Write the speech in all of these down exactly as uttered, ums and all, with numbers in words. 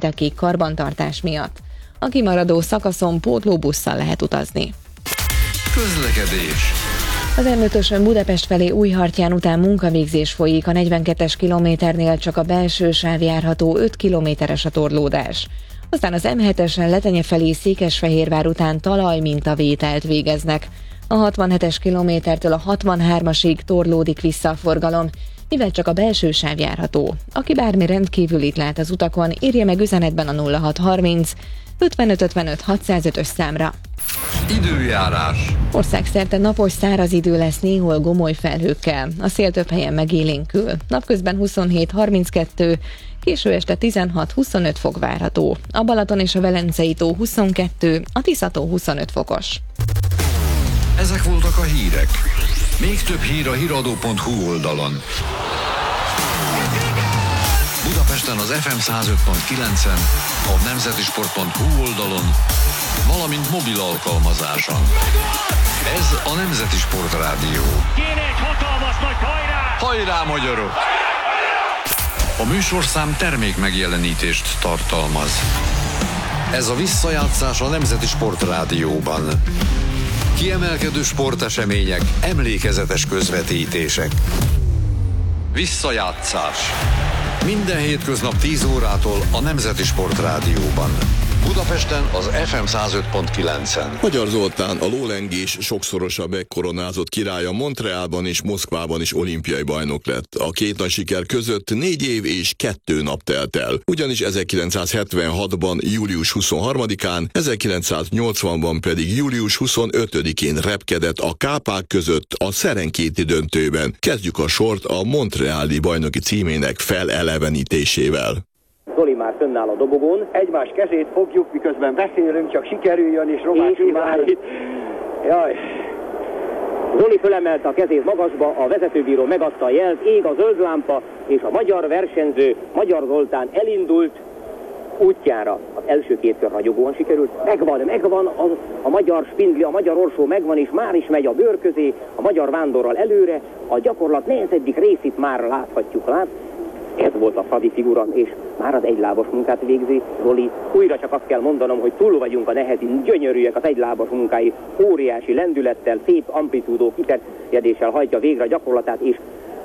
péntekig karbantartás miatt. A kimaradó szakaszon pótlóbusszal lehet utazni. Közlekedés. Az em ötösön Budapest felé Újhartyán után munkavégzés folyik, a negyvenkettes kilométernél csak a belső sáv járható, öt kilométeres a torlódás. Aztán az em hetesen Letenye felé Székesfehérvár után talajmintavételt végeznek. A hatvanhetes kilométertől a hatvanhármasig torlódik vissza a forgalom, mivel csak a belső sáv járható. Aki bármi rendkívülit lát az utakon, írja meg üzenetben a nulla hat harminc ötvenöt ötvenöt hatszázötös számra. Időjárás. Országszerte napos száraz idő lesz, néhol gomoly felhőkkel. A szél több helyen megélénkül. Napközben huszonhét harminckettő, késő este tizenhat huszonöt fok várható. A Balaton és a Velencei tó huszonkettő, a Tisza tó huszonöt fokos. Ezek voltak a hírek. Még több hír a híradó pont hu oldalon. Budapesten az ef em száz öt pont kilencen, a nemzetisport pont hu oldalon, valamint mobil alkalmazáson. Ez a Nemzeti Sport Rádió. Kéne egy hatalmas nagy hajrá! Hajrá, magyarok! A műsorszám termék megjelenítést tartalmaz. Ez a visszajátszás a Nemzeti Sport Rádióban. Kiemelkedő sportesemények, emlékezetes közvetítések. Visszajátszás. Minden hétköznap tíz órától a Nemzeti Sport Rádióban. Budapesten az ef em száz öt pont kilencen. Magyar Zoltán, a lólengés sokszorosan megkoronázott királya, Montrealban és Moszkvában is olimpiai bajnok lett. A két nagy siker között négy év és kettő nap telt el. Ugyanis ezerkilencszázhetvenhatban július huszonharmadikán, ezerkilencszáznyolcvanban pedig július huszonötödikén repkedett a kápák között a szerenkéti döntőben. Kezdjük a sort a montreali bajnoki címének felelevenítésével. Zoli már fönnáll a dobogón, egymás kezét fogjuk, miközben beszélünk, csak sikerüljön, és romásul már itt. Jaj. Zoli fölemelte a kezét magasba, a vezetőbíró megadta a jelt, ég a zöld lámpa, és a magyar versenyző, Magyar Zoltán elindult útjára. Az első két kör ragyogóan sikerült. Megvan, megvan a, a magyar spindli, a magyar orsó megvan, és már is megy a bőr közé, a magyar vándorral előre. A gyakorlat nehezedik részét már láthatjuk, lát. Ez volt a Fradi figura, és már az egylábas munkát végzi Zoli. Újra csak azt kell mondanom, hogy túl vagyunk a nehezin, gyönyörűek az egylábas munkái, óriási lendülettel, szép amplitúdó kiterjedéssel hajtja végre a gyakorlatát, és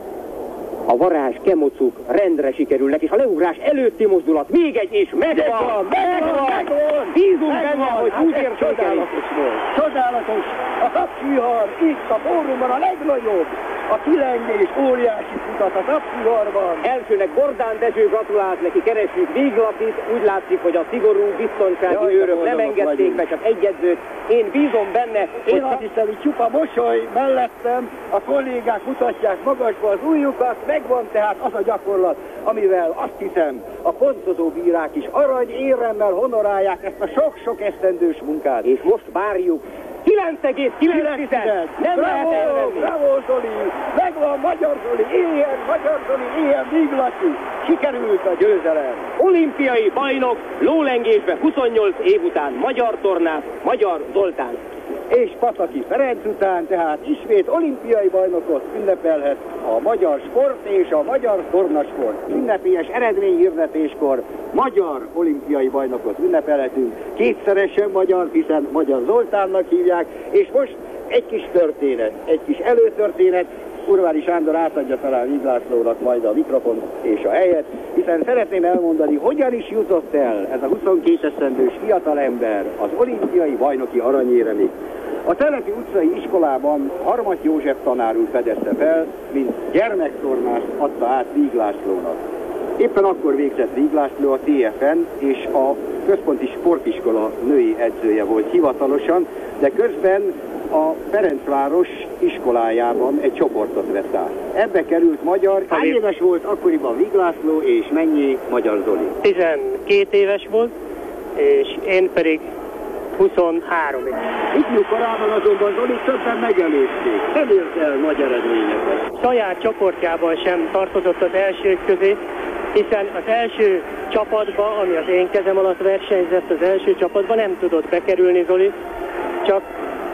a varázs, kemocuk rendre sikerülnek, és a leugrás előtti mozdulat, még egy, és megvan, megvan, megvan, bízunk benne, hogy úgy értékelik. Csodálatos, a napvihar, itt a fórumban a legnagyobb, a kilengés óriási futat a napviharban. Elsőnek Bordán Dezső gratulált neki, keresjük Véglapit, úgy látszik, hogy a szigorú biztonsági Jaj, őrök nem engedték be, csak egy edzőt. Én bízom benne, Én azt hiszem, hogy csupa mosoly mellettem, a kollégák mutatják magasba az ujjukat, megvan tehát az a gyakorlat, amivel azt hiszem, a pontozó bírák is arany éremmel honorálják ezt a sok-sok esztendős munkát. És most várjuk kilenc egész kilenc. Nem bravo, lehet elvenni. Bravo, Zoli! Megvan Magyar Zoli, éljen Magyar Zoli, éljen Viglaci! Sikerült a győzelem! Olimpiai bajnok lólengésbe huszonnyolc év után, magyar tornát, Magyar Zoltán. És Pataki Ferenc után, tehát ismét olimpiai bajnokot ünnepelhet a magyar sport és a magyar tornasport. Ünnepélyes eredményhirdetéskor magyar olimpiai bajnokot ünnepelhetünk. Kétszeresen magyar, hiszen Magyar Zoltánnak hívják, és most egy kis történet, egy kis előtörténet. Urvári Sándor átadja talán Vig Lászlónak majd a mikrofont és a helyet, hiszen szeretném elmondani, hogyan is jutott el ez a huszonkét esztendős fiatalember az olimpiai bajnoki aranyéremig. A Telepi utcai iskolában Harmat József tanár úr fedezte fel, mint gyermektornást adta át Vig Lászlónak. Éppen akkor végzett Vig László a té ef en, és a Központi Sportiskola női edzője volt hivatalosan, de közben a Ferencváros iskolájában egy csoportot vett át. Ebbe került magyar. Hány éves volt akkoriban Vig László, és mennyi Magyar Zoli? tizenkét éves volt, és én pedig huszonhárom éves. Ifjú korában azonban Zoli többen megelőzték. Nem ért el nagy eredményeket. Saját csoportjában sem tartozott az elsők közé, hiszen az első csapatba, ami az én kezem alatt versenyzett, az első csapatba nem tudott bekerülni Zoli, csak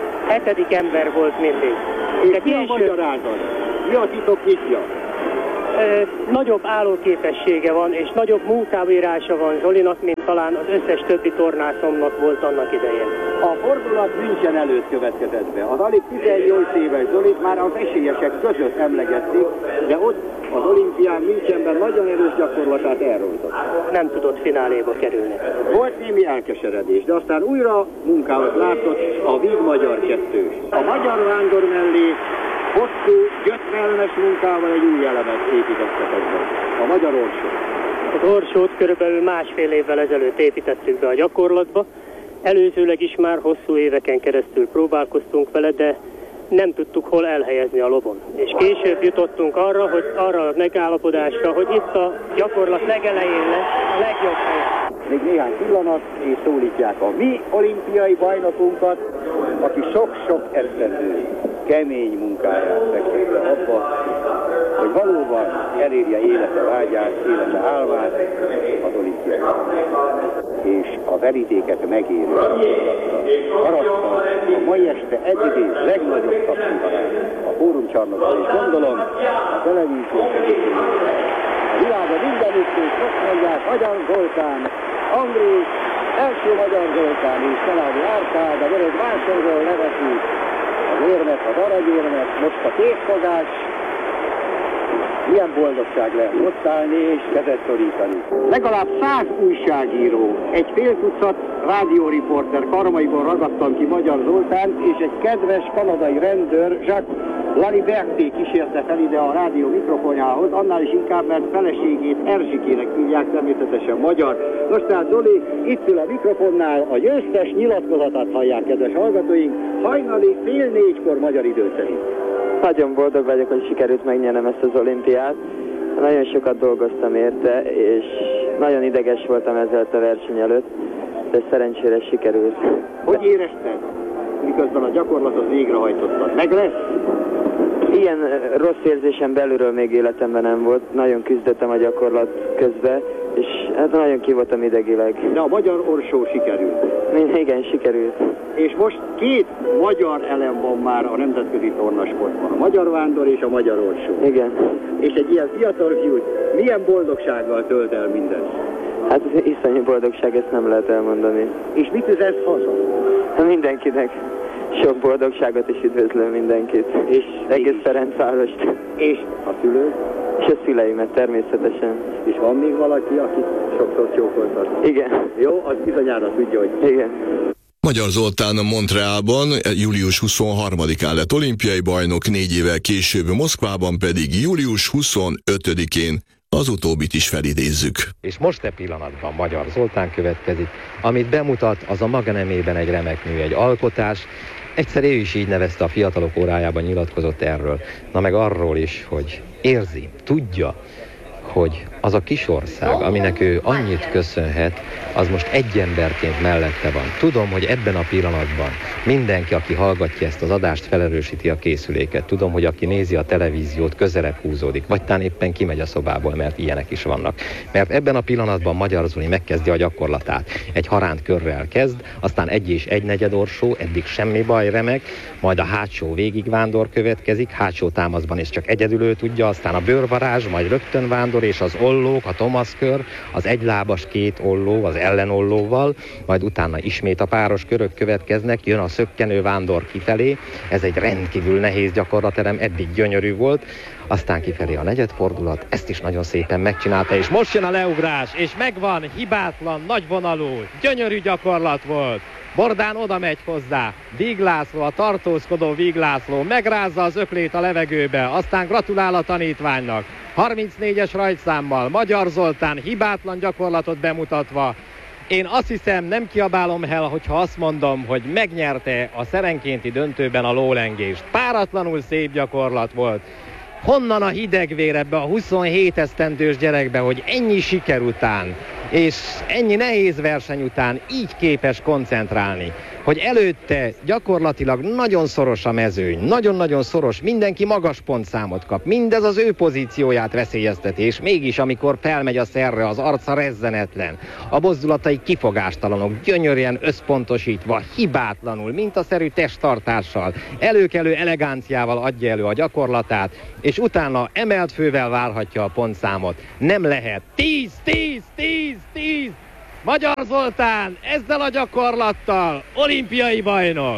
hetedik ember volt mindig. És mi a magyarázat? Mi a titok nyitja? e, nagyobb állóképessége van, és nagyobb munkávírása van Zolinak, mint talán az összes többi tornászomnak volt annak idején. A fordulat München előtt következett be. Az alig tizennyolc éves Zolit már az esélyesek között emlegették, de ott az olimpián Münchenben nagyon erős gyakorlatát elrontotta. Nem tudott fináléba kerülni. Volt némi elkeseredés, de aztán újra munkálat látott a Víg Magyar kettős. A Magyar Vándor mellé hosszú, gyötrelmes munkával egy új elemet építettek ebben. A Magyar Orsó. Az Orsót körülbelül másfél évvel ezelőtt építettük be a gyakorlatba. Előzőleg is már hosszú éveken keresztül próbálkoztunk vele, de nem tudtuk hol elhelyezni a lobon. És később jutottunk arra, hogy arra a megállapodásra, hogy itt a gyakorlat legelején lesz a legjobb helyen. Még néhány pillanat, és szólítják a mi olimpiai bajnokunkat, aki sok-sok esztendő kemény munkáját fektette abba, hogy valóban elérje élete vágyát, élete álmát, az olimpiai. És a verítéket megérő. Aratta a mai este egyedül legnagyobb tapsivarát a fórumcsarnokban, és gondolom a televízió segítségével. A világon mindenütt most mondják Magyar Zoltán, Andrés, első Magyar Zoltán és Szeládi Árkád, a Vörös Vászonról neveti az érmet, az aranyérmet, most a készfogás. Milyen boldogság lehet ott állni és kezet szorítani. Legalább száz újságíró, egy fél tucat rádióriporter karmaiból ragadtam ki Magyar Zoltánt, és egy kedves kanadai rendőr, Jacques Laliberté kísérte fel ide a rádió mikrofonjához, annál is inkább, mert feleségét Erzsikének hívják, természetesen magyar. Nos, tehát Zoli, itt ül a mikrofonnál, a győztes nyilatkozatát hallják, kedves hallgatóink, hajnali fél négykor magyar idő szerint. Nagyon boldog vagyok, hogy sikerült megnyernem ezt az olimpiát. Nagyon sokat dolgoztam érte, és nagyon ideges voltam ezzel a verseny előtt, de szerencsére sikerült. Hogy érezted, miközben a gyakorlatot végrehajtottad? Meg lesz? Ilyen rossz érzésem belülről még életemben nem volt. Nagyon küzdöttem a gyakorlat közben, és hát nagyon ki voltam idegileg. De a Magyar Orsó sikerült. Igen, sikerült. És most két magyar elem van már a nemzetközi tornasportban. A Magyar Vándor és a Magyar Orsó. Igen. És egy ilyen fiatal fiút milyen boldogsággal tölt el mindez? Hát ez iszonyú boldogság, ezt nem lehet elmondani. És mit üzensz haza? Hát mindenkinek. Sok boldogságot is üdvözlöm mindenkit. És egész Ferencvárost. És a szülők? És a szüleimet természetesen. És van még valaki, akit sokszor csókoltat? Igen. Jó, az bizonyára tudja, hogy... Igen. Magyar Zoltán Montrealban július huszonharmadikán lett olimpiai bajnok, négy évvel később Moszkvában pedig július huszonötödikén. Az utóbbit is felidézzük. És most e pillanatban Magyar Zoltán következik, amit bemutat, az a maga nemében egy remek mű, egy alkotás. Egyszer ő is így nevezte, a fiatalok órájában nyilatkozott erről. Na meg arról is, hogy érzi, tudja, hogy az a kis ország, aminek ő annyit köszönhet, az most egy emberként mellette van. Tudom, hogy ebben a pillanatban mindenki, aki hallgatja ezt az adást, felerősíti a készüléket. Tudom, hogy aki nézi a televíziót, közelebb húzódik, vagy talán éppen kimegy a szobából, mert ilyenek is vannak. Mert ebben a pillanatban Magyar Zoli megkezdi a gyakorlatát. Egy haránt körrel kezd, aztán egy és egy negyed orsó, eddig semmi baj, remek, majd a hátsó végigvándor következik, hátsó támaszban is csak egyedül ő tudja, aztán a bőrvarázs, majd rögtön vándor, és az ollók, a Thomas kör, az egylábas két olló, az ellenollóval, majd utána ismét a páros körök következnek, jön a szökkenő vándor kifelé, ez egy rendkívül nehéz gyakorlaterem, eddig gyönyörű volt, aztán kifelé a negyedfordulat, ezt is nagyon szépen megcsinálta, és most jön a leugrás, és megvan, hibátlan, nagyvonalú, gyönyörű gyakorlat volt. Bordán oda megy hozzá, Víg László, a tartózkodó Víg László megrázza az öklét a levegőbe, aztán gratulál a tanítványnak. harmincnégyes rajtszámmal Magyar Zoltán hibátlan gyakorlatot bemutatva. Én azt hiszem, nem kiabálom el, hogyha azt mondom, hogy megnyerte a szerenkénti döntőben a lólengést. Páratlanul szép gyakorlat volt. Honnan a hidegvér ebbe a huszonhét esztendős gyerekbe, hogy ennyi siker után és ennyi nehéz verseny után így képes koncentrálni. hogy előtte gyakorlatilag nagyon szoros a mezőny, nagyon-nagyon szoros, mindenki magas pontszámot kap, mindez az ő pozícióját veszélyezteti, és mégis amikor felmegy a szerre, az arca rezzenetlen, a mozdulatai kifogástalanok, gyönyörűen összpontosítva, hibátlanul, mintaszerű testtartással, előkelő elegánciával adja elő a gyakorlatát, és utána emelt fővel várhatja a pontszámot. Nem lehet. tíz, tíz, tíz, tíz! Magyar Zoltán ezzel a gyakorlattal olimpiai bajnok!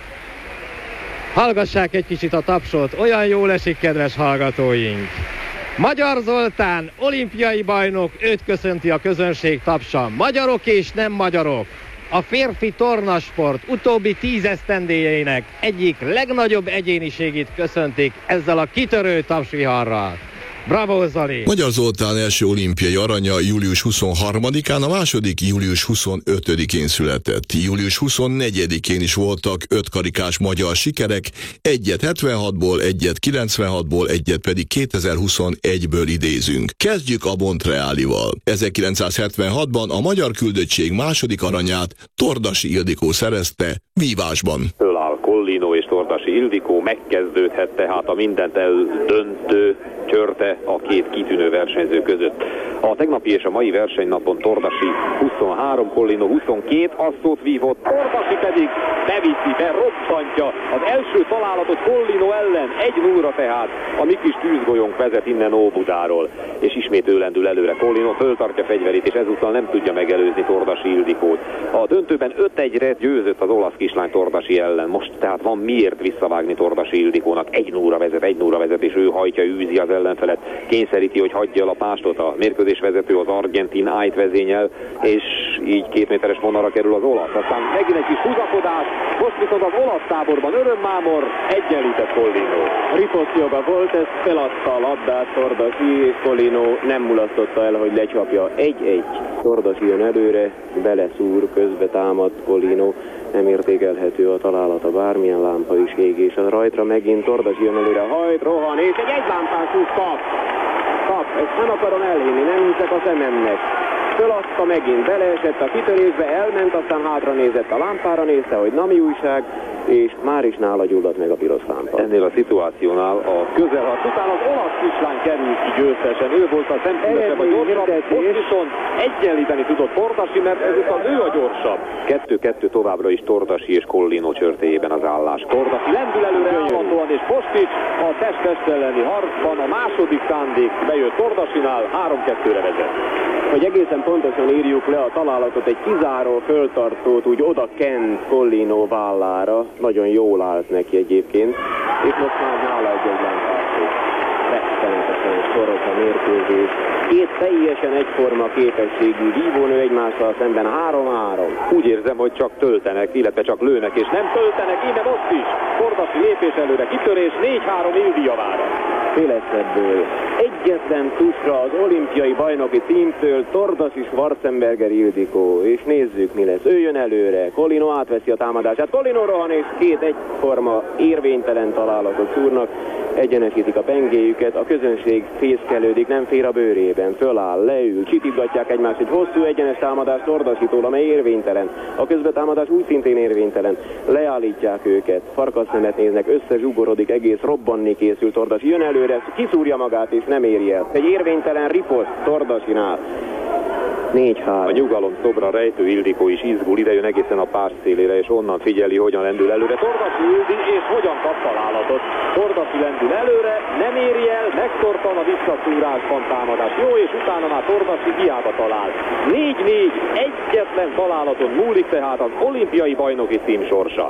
Hallgassák egy kicsit a tapsot, olyan jól esik, kedves hallgatóink! Magyar Zoltán olimpiai bajnok, őt köszönti a közönség tapsa. Magyarok és nem magyarok. A férfi tornasport utóbbi tíz esztendéjeinek egyik legnagyobb egyéniségét köszöntik ezzel a kitörő tapsviharral. Bravo, Zoli! Magyar Zoltán első olimpiai aranya július huszonharmadikán, a második július huszonötödikén született. július huszonnegyedikén is voltak ötkarikás magyar sikerek, egyet hetvenhatból, egyet kilencvenhatból, egyet pedig kétezer-huszonegyből idézünk. Kezdjük a Montrealival. ezerkilencszázhetvenhatban a magyar küldöttség második aranyát Tordasi Ildikó szerezte vívásban. Föláll Collino és Tordasi Ildikó, megkezdődhet tehát a mindent eldöntő csörte a két kitűnő versenyző között. A tegnapi és a mai versenynapon Tordasi huszonhárom, Collino huszonkét asszót vívott, Tordasi pedig beviszi, berobbantja az első találatot Collino ellen, egy nulla tehát a mi kis tűzgolyónk vezet innen Óbudáról, és ismét ő lendül előre. Collino föltartja fegyverét, és ezúttal nem tudja megelőzni Tordasi Ildikót. A döntőben öt egyre győzött az olasz kislány Tordasi ellen, most tehát van miért visszavágni Tordasi Ildikónak, egy nulla vezet, egy nulla vezet, és ő hajtja, űzi az ellenfelet, kényszeríti, hogy hagyja el a pástot. A mérkőzésvezető az argentin Ájt vezényel, és így két méteres vonalra kerül az olasz. Aztán megint egy kis húzakodás, most viszont az olasz táborban örömmámor egyenlített Collino. Riposz joga volt, ez feladta a labdát Tordasi, és Collino nem mulasztotta el, hogy lecsapja. egy-egy. Tordasi jön előre, beleszúr, közbe támad Collino. Nem értékelhető a találata, bármilyen lámpa is ég, és a rajtra megint Tordasi jön előre, hajt, rohan, és egy egylámpás húz kap. Kap, ezt nem akarom elhinni, nem hiszek a szememnek. Föladta megint, beleesett a kitörésbe, elment, aztán hátra nézett a lámpára, nézte, hogy na mi újság, és már is nála gyulladt meg a piros lámpa. Ennél a szituációnál a közelharc után az olasz kislány került ki győztesen, ő volt a szemszínesebb, a gyorsabb, most viszont egyenlíteni tudott Tordasi, mert ezúttal ő a gyorsabb. kettő-kettő továbbra is Tordasi és Collino csörtéjében az állás. Tordasi lendül előre állandóan, és most is a test-test elleni harcban a második szándék bejött Tordasinál, három-kettőre vezet. Hogy egészen pontosan írjuk le a találatot, egy kizáró föltartót úgy oda kent Collino vállára, nagyon jól állt neki egyébként, és most már nála egy egylámpások. Rettenetesen szoros a mérkőzés. Két teljesen egyforma képességű vívónő egymással szemben három-három. Úgy érzem, hogy csak töltenek, illetve csak lőnek, és nem töltenek, íme most is. Tordasi lépés előre, kitörés, négy-három Ildi javára. Féleszebből egyetlen tusra az olimpiai bajnoki címtől Tordasi Schwarzenberger Ildikó, és nézzük mi lesz. Ő jön előre, Collino átveszi a támadását, Collino rohan, és két egyforma érvénytelen találatot szúrnak, egyenesítik a pengéjüket, a közönség fészkelődik, nem fér a bőrében, föláll, leül, csitítgatják egymást, egy hosszú egyenes támadás Tordasitól, amely érvénytelen, a közbetámadás úgy szintén érvénytelen, leállítják őket, farkasnemet néznek, összezsugorodik, egész robbanni készül Tordasi, jön előre, kiszúrja magát és nem éri el. Egy érvénytelen riposzt Tordasinál. négy-három. A nyugalom szobra rejtő Ildikó is izgul, ide jön egészen a párs szélére, és onnan figyeli, hogyan lendül előre Tordasi Ildi, és hogyan kap találatot. Tordasi lendül előre, nem éri el, megtorpan a visszaszúrásban támadás. Jó, és utána már Tordasi hiába talál. négy-négy, egyetlen találaton múlik tehát az olimpiai bajnoki cím sorsa.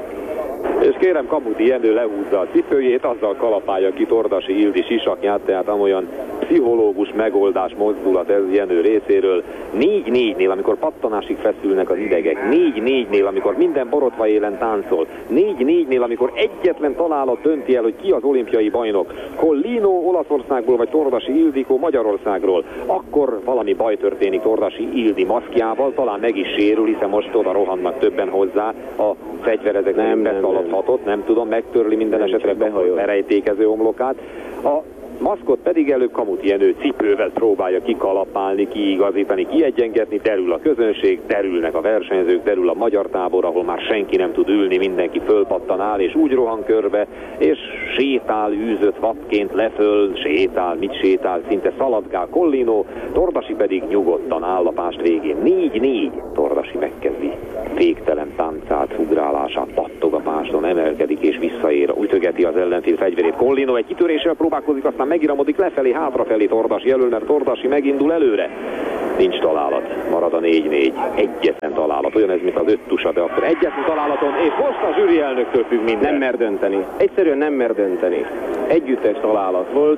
És kérem, Kamuti Jenő lehúzza a cipőjét, azzal kalapálja ki Tordasi Ildi sisakját, tehát amolyan pszichológus megoldás mozdulat ez Jenő részéről. négy-négynél, amikor pattanásig feszülnek az idegek, négy-négynél, amikor minden borotva élen táncol, négy-négynél, amikor egyetlen találat dönti el, hogy ki az olimpiai bajnok, Collino Olaszországból vagy Tordasi Ildikó Magyarországról, akkor valami baj történik Tordasi Ildi maszkjával, talán meg is sérül, hiszen most oda rohannak többen hozzá, a fegyverezek nem, nem beszaladhatott, nem tudom, megtörli minden esetre a berejtékező omlokát. A Maszkot pedig előbb Kamuti Jenő cipővel próbálja kikalapálni, kiigazítani, kiegyengetni, derül a közönség, derülnek a versenyzők, derül a magyar tábor, ahol már senki nem tud ülni, mindenki fölpattan áll, és úgy rohan körbe, és sétál űzött vadként leföl, sétál, mit sétál, szinte szaladgál Collino, Tordasi pedig nyugodtan áll a pást végén. négy négy Tordasi megkezdi végtelen táncát, ugrálását, pattog a páston, emelkedik és visszaér, ütögeti az ellenfél fegyverét. Collino egy kitöréssel próbálkozik, aztán megiramodik lefelé, hátrafelé Tordasi elől, mert Tordasi megindul előre. Nincs találat, marad a négy négy. Egyetlen találat, olyan ez, mint az öt tusa, de akkor egyetlen találaton, és most a zsűri elnöktől függ minden. Nem mer dönteni. Egyszerűen nem mer dönteni. Együttes találat volt.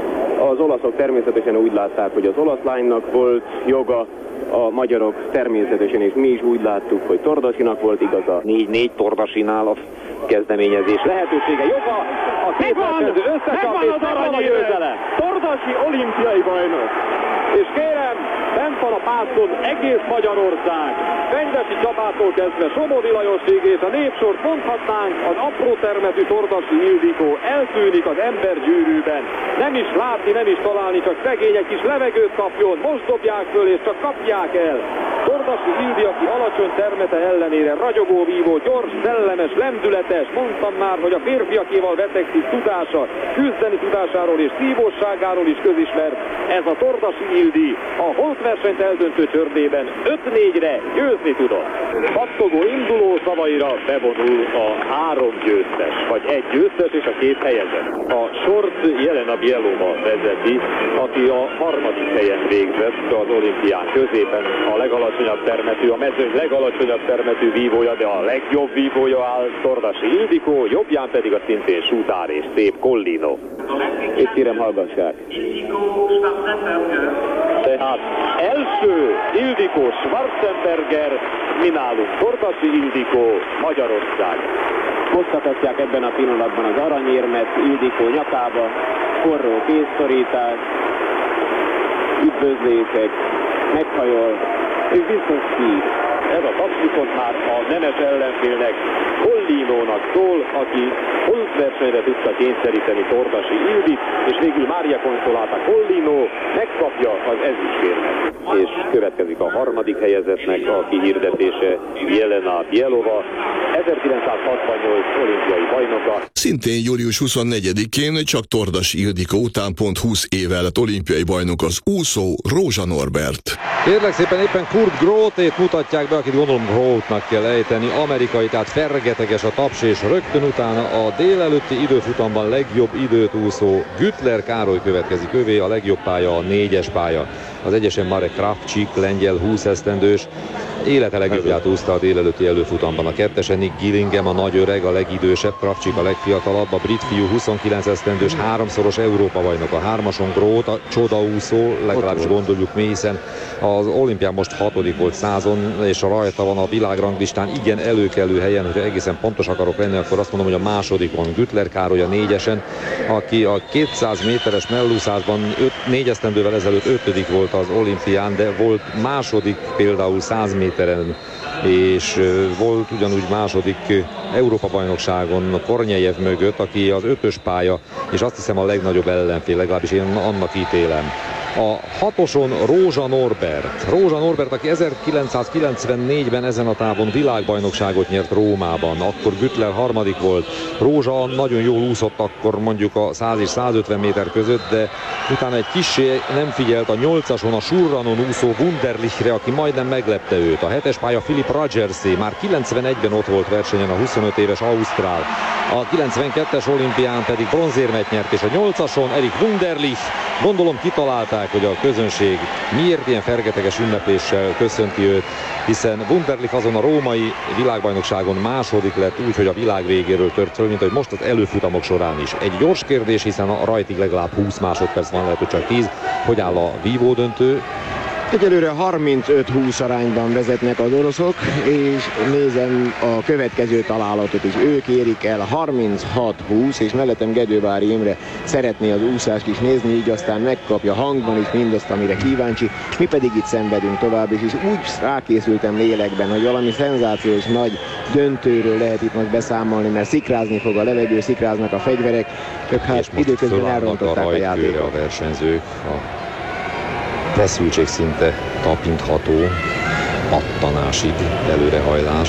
Az olaszok természetesen úgy látták, hogy az olasz lánynak volt joga, a magyarok természetesen, és mi is úgy láttuk, hogy Tordasinak volt igaza. négy négy Tordasinál a kezdeményezés lehetősége, joga, a két versenyző összecsap, és megvan a győzelem. Tordasi olimpiai bajnok. És kérem, bent van a pászon egész Magyarország. Fenyvesi Csabától kezdve Somodi Lajosig, és a népsort mondhatnánk, az apró termetű Tordasi Ildikó eltűnik az embergyűrűben. Nem is látni, nem is találni, csak szegény egy kis levegőt kapjon, most dobják föl, és csak kapják el. Tordasi Ildi, aki alacsony termete ellenére ragyogó vívó, gyors, szellemes, lendületes, mondtam már, hogy a férfiakéval vetekszik tudása, küzdeni tudásáról és szívósságáról is közismert. Ez a Tordasi Ildi a holtversenyt eldöntő csördében öt négyre győzni tudott. Pattogó induló szavaira bevonul a három győztes, vagy egy győztes és a két helyezett. A sort Jelena Bielova vezeti, aki a harmadik helyen végzett az olimpián, középen a legalacsonyabb termetű, a mezőny legalacsonyabb termetű vívója, de a legjobb vívója áll Tordasi Ildikó, jobbján pedig a szintén sútár és szép Collino. És kérem, hallgassák. Tehát első Ildikó Schwarzenberger, mi nálunk Tordasi Ildikó, Magyarország. Mozgathatják ebben a pillanatban az aranyérmet Ildikó nyakába, forró kézszorítás, üdvözlések, meghajol, és biztos szív. Ez a tapsviszont már a nemes ellenfélnek, Collinónak szól, aki holtversenyre tudta kényszeríteni Tordasi Ildit, és végül Mária Consolata Collino megkapja az ezüstérmet. És következik a harmadik helyezettnek a kihirdetése, Jelena Bielova, ezerkilencszázhatvannyolc olimpiai bajnoka. Szintén július huszonnegyedikén csak Tordasi Ildikó után pont húsz éve lett olimpiai bajnok az úszó Rózsa Norbert. Kérlek szépen éppen Kurt Grote-t mutatják be, akit gondolom Grote-nak kell ejteni, amerikai, tehát fergeteges a taps, és rögtön utána a délelőtti időfutamban legjobb időt úszó Güttler Károly következik, övé a legjobb pálya, a négyes pálya. Az egyesen Marek Kravcsik, lengyel húsz esztendős, élete legjobbját úszta a délelőtti előfutamban. A kettesen Nick Gillingham, a nagy öreg, a legidősebb, Kravcsik a legfiatalabb, a brit fiú huszonkilenc esztendős, háromszoros Európa bajnok, a hármason Grote, a csodaúszó, legalábbis gondoljuk mi, hiszen az olimpián most hatodik volt százon, és rajta van a világranglistán igen előkelő helyen, hogyha egészen pontos akarok lenni, akkor azt mondom, hogy a másodikon Güttler Károly a négyesen, aki a kétszáz méteres mellúszásban négy esztendővel ezelőtt ötödik volt az olimpián, de volt második például száz méteren, és volt ugyanúgy második Európa-bajnokságon Kornyejev mögött, aki az ötös pálya, és azt hiszem a legnagyobb ellenfél, legalábbis én annak ítélem. A hatoson Rózsa Norbert. Rózsa Norbert, aki ezerkilencszázkilencvennégyben ezen a távon világbajnokságot nyert Rómában. Akkor Güttler harmadik volt. Rózsa nagyon jól úszott akkor mondjuk a száz és százötven méter között, de utána egy kissé nem figyelt a nyolcason a Surranon úszó Wunderlichre, aki majdnem meglepte őt. A hetes pálya Philip Rogersé, már kilencvenegyben ott volt versenyen a huszonöt éves ausztrál. A kilencvenkettes olimpián pedig bronzérmet nyert, és a nyolcason Erik Wunderlich. Gondolom kitalálták, hogy a közönség miért ilyen fergeteges ünnepléssel köszönti őt, hiszen Wunderlich azon a római világbajnokságon második lett, úgy, hogy a világ végéről tört föl, mint hogy most az előfutamok során is. Egy gyors kérdés, hiszen a rajtig legalább húsz másodperc van, lehet, hogy csak tíz. Hogy áll a vívódöntő? Egyelőre harmincöt húsz arányban vezetnek az oroszok, és nézem a következő találatot is. Ők érik el harminchat húsz, és mellettem Gedővári Imre szeretné az úszást is nézni, így aztán megkapja hangban is mindazt, amire kíváncsi. Mi pedig itt szenvedünk tovább, és úgy rákészültem lélekben, hogy valami szenzációs nagy döntőről lehet itt most beszámolni, mert szikrázni fog a levegő, szikráznak a fegyverek, ők hát időközben elrontották a, a játékot. A versenyzők, a feszültség szinte tapintható, pattanásig, előrehajlás,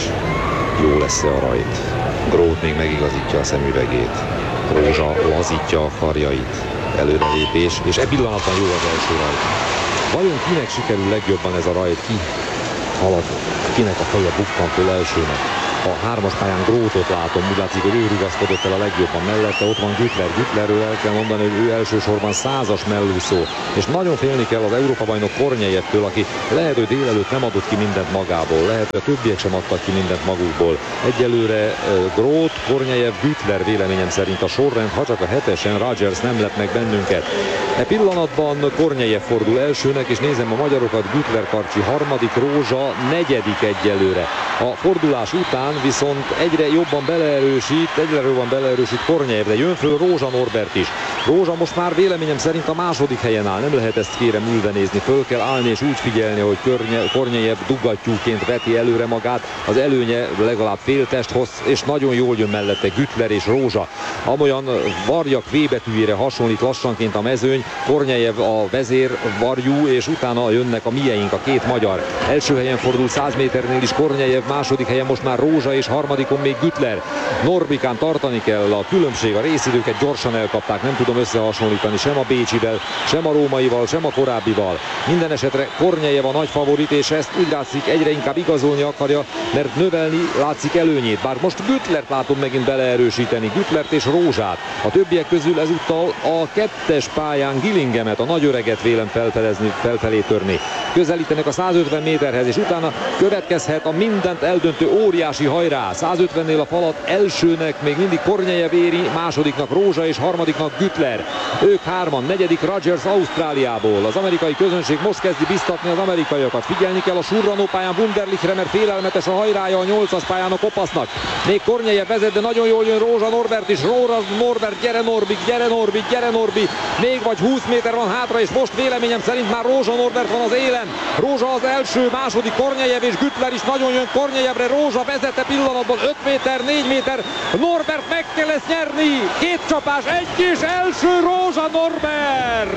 jó lesz-e a rajt. Groth még megigazítja a szemüvegét, Rózsa lazítja a karjait, előrelépés, és e pillanatban jó az első rajt. Vajon kinek sikerül legjobban ez a rajt, ki halad, kinek a feje bukkan föl elsőnek? A hármas pályán Grothot látom, úgy látszik, hogy ő rugaszkodott el a legjobban mellette, ott van Güttler. Güttlerről el kell mondani, hogy ő elsősorban százas mellúszó, és nagyon félni kell az Európa-bajnok Kornyejevtől, aki lehet, hogy délelőtt nem adott ki mindent magából, lehet, hogy a többiek sem adtak ki mindent magukból. Egyelőre uh, Groth, Kornyejev, Güttler véleményem szerint a sorrend, ha csak a hetesen Rogers nem lep meg bennünket. E pillanatban Kornyejev fordul elsőnek, és nézem a magyarokat, Güttler Karcsi harmadik, Rózsa negyedik egyelőre. A fordulás után viszont egyre jobban beleerősít, egyre jobban beleerősít Kornyejev, de jön föl Rózsa Norbert is. Rózsa most már véleményem szerint a második helyen áll, nem lehet ezt kérem ülve nézni, föl kell állni és úgy figyelni, hogy Kornyejev duggattyúként veti előre magát, az előnye legalább fél testhoz, és nagyon jól jön mellette Güttler és Rózsa. Amolyan varjak V betűjére hasonlít lassanként a mezőny, Kornyejev a vezér varjú, és utána jönnek a mieink, a két magyar. Első helyen fordul száz méternél is Kornyejev, második helyen most már Rózsa, és harmadikon még Güttler. Norbikán tartani kell a különbség, a részidőket gyorsan elkapták, nem tudom összehasonlítani sem a bécsivel, sem a rómaival, sem a korábbival. Minden esetre Kornyejev a nagy favorit, és ezt úgy látszik egyre inkább igazolni akarja, mert növelni látszik előnyét. Bár most Güttlert látom megint beleerősíteni, Güttlert és Rózsát. A többiek közül ezúttal a kettes pályán Gillingemet, a nagy öreget vélem felfelezni, felfelé törni. Közelítenek a száz ötven méterhez, és utána következhet a mindent eldöntő óriási hajrá. száz ötvennél a falat elsőnek még mindig Kornyejev éri, másodiknak Rózsa és harmadiknak Güttler. Ők hárman, negyedik Rogers Ausztráliából. Az amerikai közönség most kezdi biztatni az amerikaiakat. Figyelni kell a surranó pályán Wunderlichre, mert félelmetes a hajrája a nyolcas pályán a kopasznak. Még Kornyejev vezet, de nagyon jól jön Rózsa Norbert is. Rózsa Norbert, gyere Norbi, gyere Norbi, gyere Norbi. Még vagy húsz méter van hátra, és most véleményem szerint már Rózsa Norbert van az élen. Rózsa az első, második Kornyejev, és Güttler is nagyon jön Kornyejevre. Rózsa vezette pillanatban öt méter, négy méter. Norbert meg kell ezt nyerni. Két csapás, egy és első Rózsa Norbert.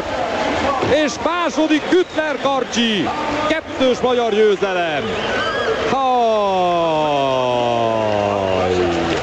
És második Güttler Karcsi. Kettős magyar győzelem. Haj.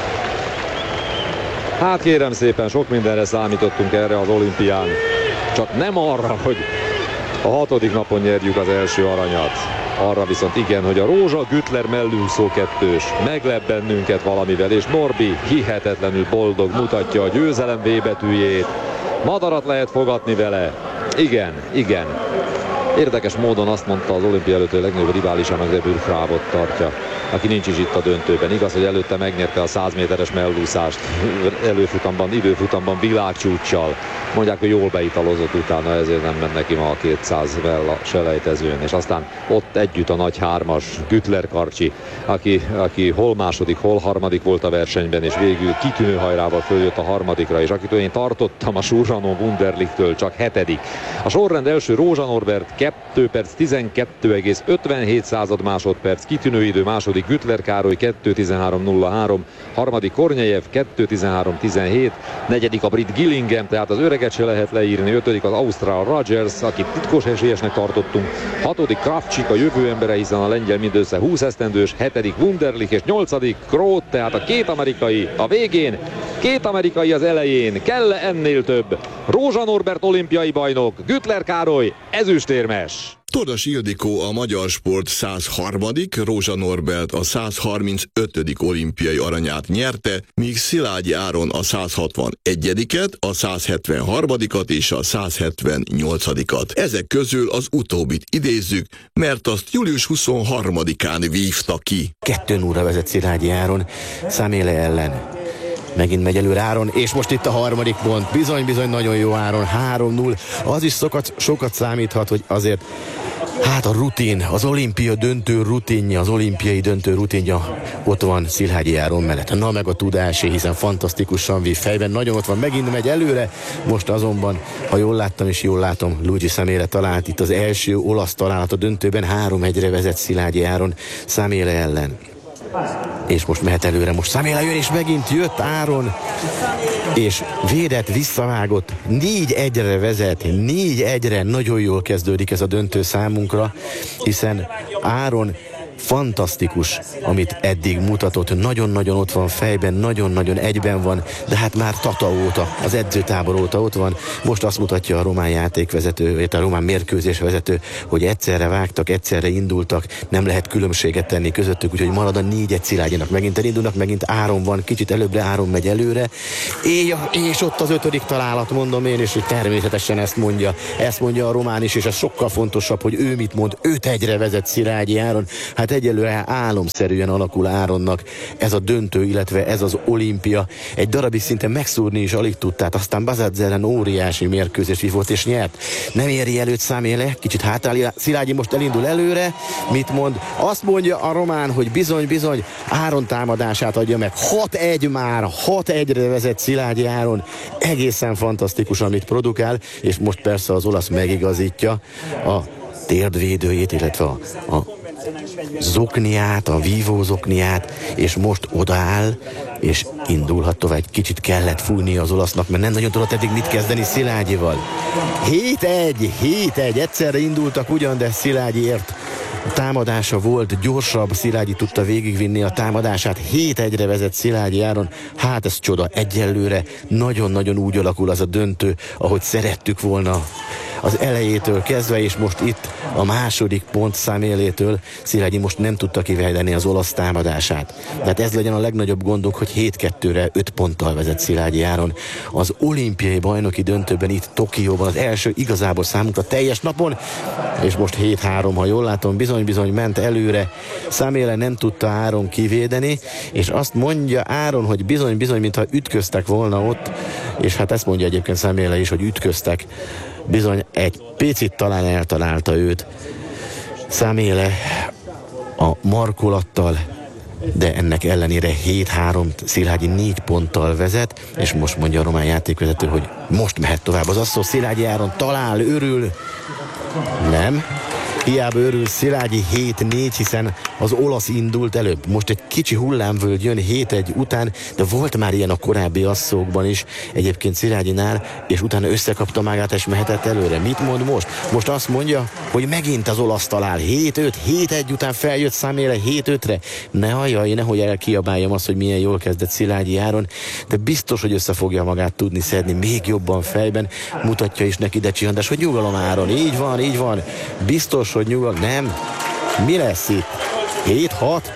Hát kérem szépen, sok mindenre számítottunk erre az olimpián. Csak nem arra, hogy a hatodik napon nyerjük az első aranyat. Arra viszont igen, hogy a Rózsa Güttler mellúszó kettős meglep bennünket valamivel, és Norbi hihetetlenül boldog, mutatja a győzelem V betűjét. Madarat lehet fogatni vele. Igen, igen. Érdekes módon azt mondta az olimpia előtt, hogy a legnagyobb riválisának Rebür Frávot tartja, aki nincs is itt a döntőben. Igaz, hogy előtte megnyerte a száz méteres mellúszást előfutamban, időfutamban világcsúccsal. Mondják, hogy jól beitalozott utána, ezért nem ment neki ma a kétszázvel a selejtezőn. És aztán ott együtt a nagy hármas, Güttler Karcsi, aki, aki hol második, hol harmadik volt a versenyben, és végül kitűnő hajrával följött a harmadikra, és akitől én tartottam a surranó Wunderlichtől, csak hetedik. A sorrend első Rózsa Norbert, kettő perc tizenkettő egész ötvenhét század másodperc, kitűnő idő második Güttler Károly kettő tizenhárom nulla három, harmadik Kornyejev kettő tizenhárom tizenhét, negyedik a brit Gillingham, tehát az öreget se lehet leírni, ötödik az ausztrál Rogers, akit titkos esélyesnek tartottunk, hatodik Kravcsik, a jövő embere, hiszen a lengyel mindössze húsz esztendős, hetedik Wunderlich és nyolcadik Groth, tehát a két amerikai a végén, két amerikai az elején, kell ennél több. Rózsa Norbert olimpiai bajnok, Güttler Károly ezüstérmes. Tordas Ildikó a magyar sport száz harmadik, Rózsa Norbert a száz harmincötödik olimpiai aranyát nyerte, míg Szilágyi Áron a száz hatvanegyediket, a száz hetvenharmadikat és a száz hetvennyolcadikat. Ezek közül az utóbbit idézzük, mert azt július huszonharmadikán vívta ki. Kettő nulla vezet Szilágyi Áron Száméle ellen. Megint megy előre Áron, és most itt a harmadik pont. Bizony, bizony, nagyon jó Áron, három null. Az is sokat, sokat számíthat, hogy azért Hát a rutin, az olimpia döntő rutinja, az olimpiai döntő rutinja ott van Szilágyi Áron mellett. Na meg a tudásé, hiszen fantasztikusan vív fejben, nagyon ott van, megint megy előre. Most azonban, ha jól láttam és jól látom, Luigi Saméle talált itt az első olasz találat a döntőben, három egyre vezet Szilágyi Áron Saméle ellen. És most mehet előre, most Saméle jön, és megint jött Áron, és védett, visszavágott, négy egyre vezet, négy egyre, nagyon jól kezdődik ez a döntő számunkra, hiszen Áron fantasztikus, amit eddig mutatott, nagyon-nagyon ott van fejben, nagyon-nagyon egyben van, de hát már Tata óta, az edzőtábor óta ott van. Most azt mutatja a román játékvezető, vagy a román mérkőzésvezető, hogy egyszerre vágtak, egyszerre indultak, nem lehet különbséget tenni közöttük, úgyhogy marad a négy egy Szilágyinak. Megint elindulnak, megint Áron van, kicsit előbbre Áron megy előre, és ott az ötödik találat, mondom én, és természetesen ezt mondja, ezt mondja a román is, és ez sokkal fontosabb, hogy ő mit mond, öt egyre vezet Szilágyi Áron. Hát egyelőre álomszerűen alakul Áronnak ez a döntő, illetve ez az olimpia. Egy darabig szinte megszúrni is alig tudtát, aztán Bazadze ellen óriási mérkőzés vívott és nyert. Nem éri előtt Saméle, kicsit hátállja, Szilágyi most elindul előre, mit mond? Azt mondja a román, hogy bizony, bizony, Áron támadását adja meg. hat egy már, hat egyre vezet Szilágyi Áron, egészen fantasztikus, amit produkál, és most persze az olasz megigazítja a térdvédőjét, illetve a, a zokniát, a vívó zokniát, és most odaáll, és indulhat tovább. Kicsit kellett fújni az olasznak, mert nem nagyon tudott eddig mit kezdeni Szilágyival. hét egy, hét egy, egyszerre indultak ugyan, de Szilágyiért a támadása volt gyorsabb, Szilágyi tudta végigvinni a támadását, hét egyre vezet Szilágyi Áron, hát ez csoda, egyelőre nagyon-nagyon úgy alakul az a döntő, ahogy szerettük volna az elejétől kezdve, és most itt a második pont Samélétől Szilágyi most nem tudta kivédeni az olasz támadását. Tehát ez legyen a legnagyobb gondunk, hogy hét kettőre öt ponttal vezet Szilágyi Áron az olimpiai bajnoki döntőben itt Tokióban, az első igazából számunkra teljes napon, és most hét három, ha jól látom, bizony-bizony ment előre. Saméle nem tudta Áron kivédeni, és azt mondja Áron, hogy bizony-bizony, mintha ütköztek volna ott, és hát ezt mondja egyébként Saméle is, hogy ütköztek. Bizony egy picit talán eltalálta őt Saméle a markolattal, de ennek ellenére hét három Szilágyi négy ponttal vezet, és most mondja a román játékvezető, hogy most mehet tovább az asszó. Szilágyi Áron talál, örül, nem, hiába örül Szilágyi, hét négy, hiszen az olasz indult előbb. Most egy kicsi hullámvölgy jön hét egy után, de volt már ilyen a korábbi asszókban is, egyébként Szilágyinál, és utána összekapta magát, és mehetett előre. Mit mond most? Most azt mondja, hogy megint az olasz talál. hét öt, hét egy után feljött Saméle hét ötre. Ne hajjaj, nehogy elkiabáljam azt, hogy milyen jól kezdett Szilágyi Áron, de biztos, hogy össze fogja magát tudni szedni még jobban fejben. Mutatja is neki Decsi András, hogy nyugalom Áron, így van, így van. Biztos, hogy nyugalom. Nem. Mi lesz itt? hét hat,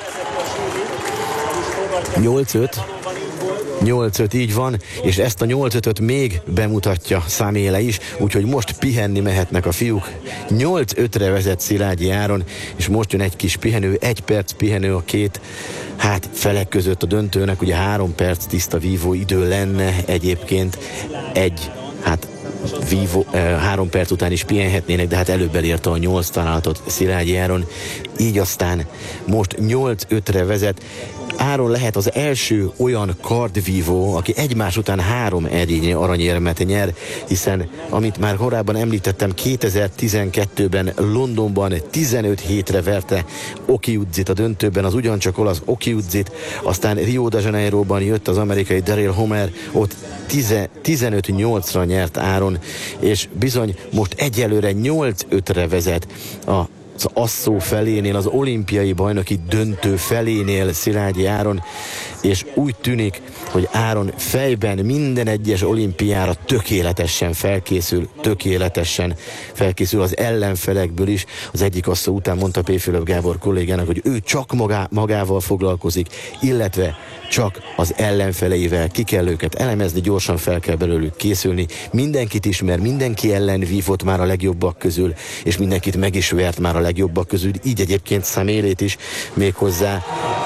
nyolc öt, nyolc öt, így van, és ezt a nyolc ötöt még bemutatja Saméle is, úgyhogy most pihenni mehetnek a fiúk. nyolc ötre vezet Szilágyi Áron, és most jön egy kis pihenő, egy perc pihenő a két hát felek között a döntőnek, ugye három perc tiszta vívó idő lenne egyébként, egy hát Vivo, eh, három perc után is pihenhetnének, de hát előbb elérte a nyolc találatot Szilágyi Áron, így aztán most nyolc ötre vezet. Áron lehet az első olyan kardvívó, aki egymás után három edényi aranyérmet nyer, hiszen, amit már korábban említettem, kétezer-tizenkettőben Londonban tizenöt hétre verte Okiudzit a döntőben, az ugyancsak olasz Okiudzit, aztán Rio de Janeiroban jött az amerikai Daryl Homer, ott tizenöt nyolcra nyert Áron, és bizony most egyelőre nyolc ötre vezet a az asszó felénél, az olimpiai bajnoki döntő felénél Szilágyi Áron, és úgy tűnik, hogy Áron fejben minden egyes olimpiára tökéletesen felkészül, tökéletesen felkészül az ellenfelekből is. Az egyik asszó után mondta P. Fülöp Gábor kollégának, hogy ő csak magá, magával foglalkozik, illetve csak az ellenfeleivel, ki kell őket elemezni, gyorsan fel kell belőlük készülni. Mindenkit ismer, mindenki ellen vívott már a legjobbak közül, és mindenkit meg is vert már a legjobbak közül, így egyébként Samélét is, méghozzá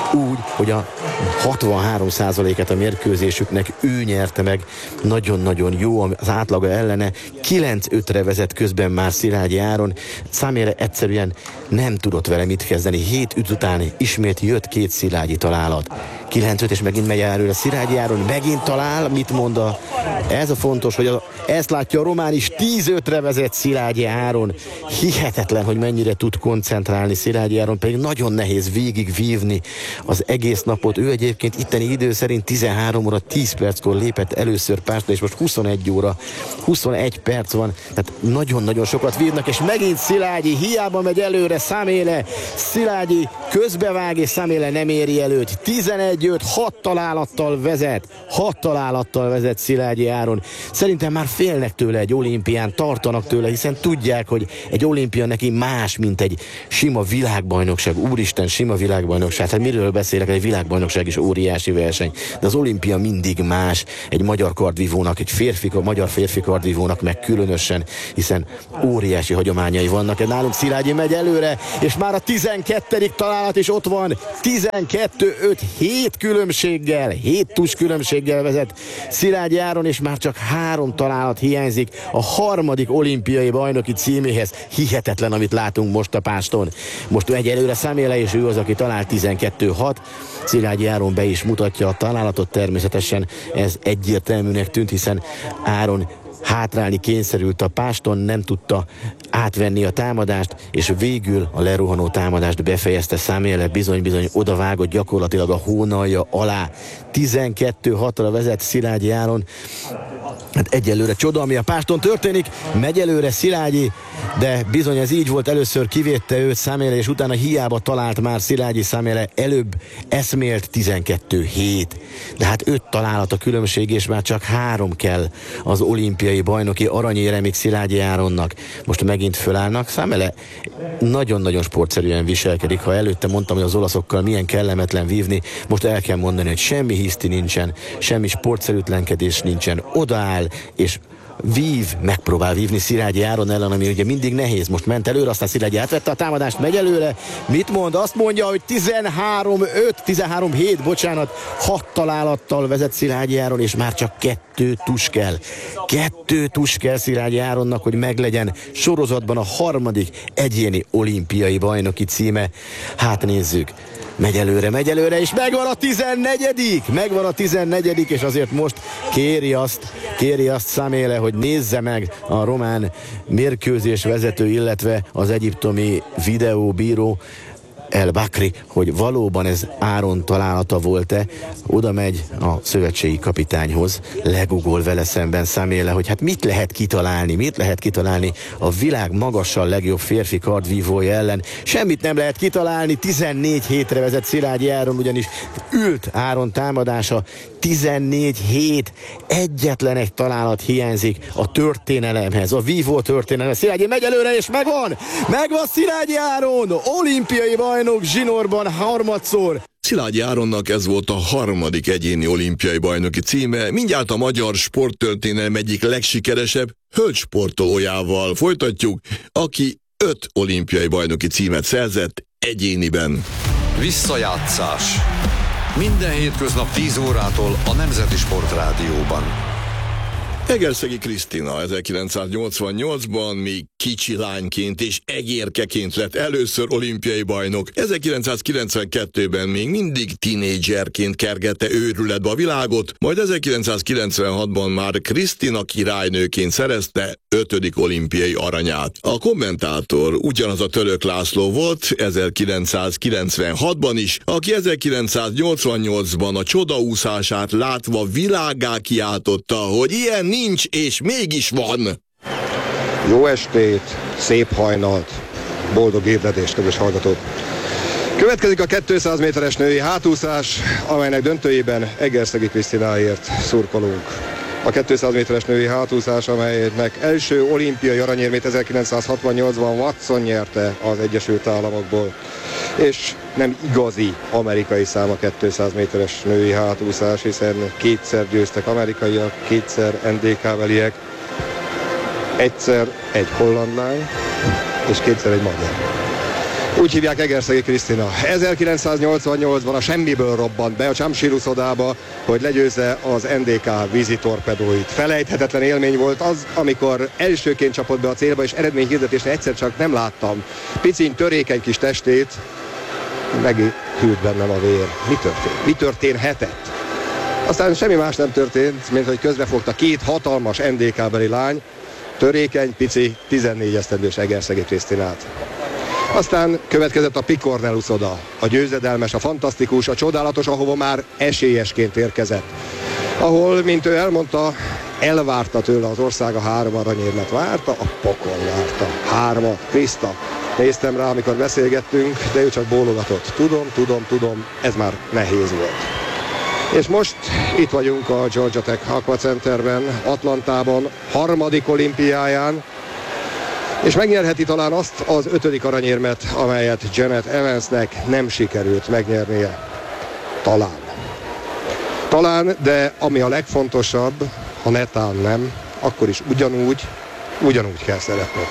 úgy, hogy a hatvanhárom százalékát a mérkőzésüknek ő nyerte meg. Nagyon-nagyon jó az átlaga ellene. kilenc ötre vezet közben már Szilágyi Áron. Saméle egyszerűen nem tudott vele mit kezdeni. hét üt után ismét jött két Szilágyi találat. kilenc öt és megint megy előre Szilágyi Áron, megint talál, mit mond a... Ez a fontos, hogy a... ezt látja a román is, tíz ötre vezet Szilágyi Áron. Hihetetlen, hogy mennyire tud koncentrálni Szilágyi Áron, pedig nagyon nehéz végig vívni az egész napot. Ő egyébként itteni idő szerint tizenhárom óra tíz perckor lépett először Pástra, és most huszonegy óra huszonegy perc van, tehát nagyon-nagyon sokat vívnak, és megint Szilágyi, hiába megy előre Saméle, Szilágyi közbevág, és Saméle nem éri előtt. tizenegy öt, hat találattal vezet, hat találattal vezet Szilágyi Áron. Szerintem már félnek tőle egy olimpián, tartanak tőle, hiszen tudják, hogy egy olimpia neki más, mint egy sima világbajnokság. Úristen, sima világbajnokság. Hát miről beszélek? Egy világbajnokság is óriási verseny, de az olimpia mindig más. Egy magyar kardvívónak, egy férfi, a magyar férfi kardvívónak meg különösen, hiszen óriási hagyományai vannak. Nálunk Szilágyi megy előre, és már a tizenkettedik találat is ott van. tizenkettő öt, hét különbséggel, hét tus különbséggel vezet Szilágyi Áron, és már csak három találat hiányzik a harmadik olimpiai bajnoki címéhez. Hihetetlen, amit látunk most a Páston. Most megy előre Saméle, és ő az, aki talált tizenkettő hat. Szilágyi Áron be is mutatja a találatot, természetesen ez egyértelműnek tűnt, hiszen Áron hátrálni kényszerült a Páston, nem tudta átvenni a támadást, és végül a lerohanó támadást befejezte Saméle, bizony-bizony odavágott gyakorlatilag a hónalja alá. tizenkettő hatra vezet Szilágyi Áron. Hát egyelőre csoda, ami a Páston történik, megy előre Szilágyi, de bizony ez így volt, először kivédte őt Saméle, és utána hiába talált már Szilágyi. Saméle előbb eszmélt tizenkettő hét, de hát öt találat a különbség, és már csak három kell az olimpiai bajnoki aranyéremig Szilágyi Áronnak. Most megint fölállnak. Saméle nagyon-nagyon sportszerűen viselkedik. Ha előtte mondtam, hogy az olaszokkal milyen kellemetlen vívni, most el kell mondani, hogy semmi hiszti nincsen, semmi sportszerűtlenkedés nincsen. Odaáll, és vív, megpróbál vívni Szilágyi Áron ellen, ami ugye mindig nehéz. Most ment előre, aztán Szilágyi átvette a támadást, megy előre. Mit mond? Azt mondja, hogy tizenhárom öt, tizenhárom hét, bocsánat, hat találattal vezet Szilágyi Áron, és már csak kettő tus kell. Kettő tus kell Szilágyi Áronnak, hogy meglegyen sorozatban a harmadik egyéni olimpiai bajnoki címe. Hát nézzük. Megy előre, megy előre, és megvan a tizennegyedik Megvan a tizennegyedik és azért most kéri azt, kéri azt Saméle, hogy nézze meg a román mérkőzés vezető, illetve az egyiptomi videóbíró El Bakri, hogy valóban ez Áron találata volt-e. Oda megy a szövetségi kapitányhoz, legugol vele szemben Saméle, hogy hát mit lehet kitalálni, mit lehet kitalálni a világ magasan legjobb férfi kardvívója ellen. Semmit nem lehet kitalálni, tizennégy hétre vezet Szilágyi Áron, ugyanis ült Áron támadása, tizennégy hét, egyetlen egy találat hiányzik a történelemhez, a vívó történelemhez. Szilágyi megy előre, és megvan! Megvan Szilágyi Áron! Olimpiai bajnok zsinórban harmadszor! Szilágyi Áronnak ez volt a harmadik egyéni olimpiai bajnoki címe, mindjárt a magyar sporttörténelem egyik legsikeresebb hölgysportolójával folytatjuk, aki öt olimpiai bajnoki címet szerzett egyéniben. Visszajátszás. Minden hétköznap tíz órától a Nemzeti Sport Rádióban. Egerszegi Krisztina ezerkilencszáznyolcvannyolcban még kicsi lányként és egérkeként lett először olimpiai bajnok. ezerkilencszázkilencvenkettőben még mindig tinédzserként kergette őrületbe a világot, majd ezerkilencszázkilencvenhatban már Krisztina királynőként szerezte ötödik olimpiai aranyát. A kommentátor ugyanaz a Török László volt ezerkilencszázkilencvenhatban is, aki ezerkilencszáznyolcvannyolcban a csodaúszását látva világgá kiáltotta, hogy ilyen nincs, és mégis van. Jó estét, szép hajnalt, boldog ébredést, kedves hallgatók! Következik a kétszáz méteres női hátúszás, amelynek döntőjében Egerszegi Krisztináért szurkolunk. A kétszáz méteres női hátúszás, amelynek első olimpiai aranyérmét ezerkilencszázhatvannyolcban Watson nyerte az Egyesült Államokból. És nem igazi amerikai szám a kétszáz méteres női hátúszás, hiszen kétszer győztek amerikaiak, kétszer en dé ká-beliek, egyszer egy holland lány, és kétszer egy magyar. Úgy hívják, Egerszegi Krisztina. ezerkilencszáznyolcvannyolcban a semmiből robbant be a Csámsír uszodába, hogy legyőzze az en dé ká vízitorpedóit. Felejthetetlen élmény volt az, amikor elsőként csapott be a célba, és eredményhirdetésnél egyszer csak nem láttam piciny, törékeny kis testét, meghűlt bennem a vér. Mi történt? Mi történhetett? Aztán semmi más nem történt, mint hogy közbefogta két hatalmas en dé ká-beli lány, törékeny, pici, tizennégy esztendős Egerszegi Krisztinát. Aztán következett a Picornell uszoda, a győzedelmes, a fantasztikus, a csodálatos, ahova már esélyesként érkezett. Ahol, mint ő elmondta, elvárta tőle az ország a három aranyérmet. Várta, a pokol várta. Hármat, Kriszta. Néztem rá, amikor beszélgettünk, de ő csak bólogatott. Tudom, tudom, tudom, ez már nehéz volt. És most itt vagyunk a Georgia Tech Aqua Centerben, Atlantában, harmadik olimpiáján, és megnyerheti talán azt az ötödik aranyérmet, amelyet Janet Evansnek nem sikerült megnyernie. Talán. Talán, de ami a legfontosabb, ha netán nem, akkor is ugyanúgy, ugyanúgy kell szeretni.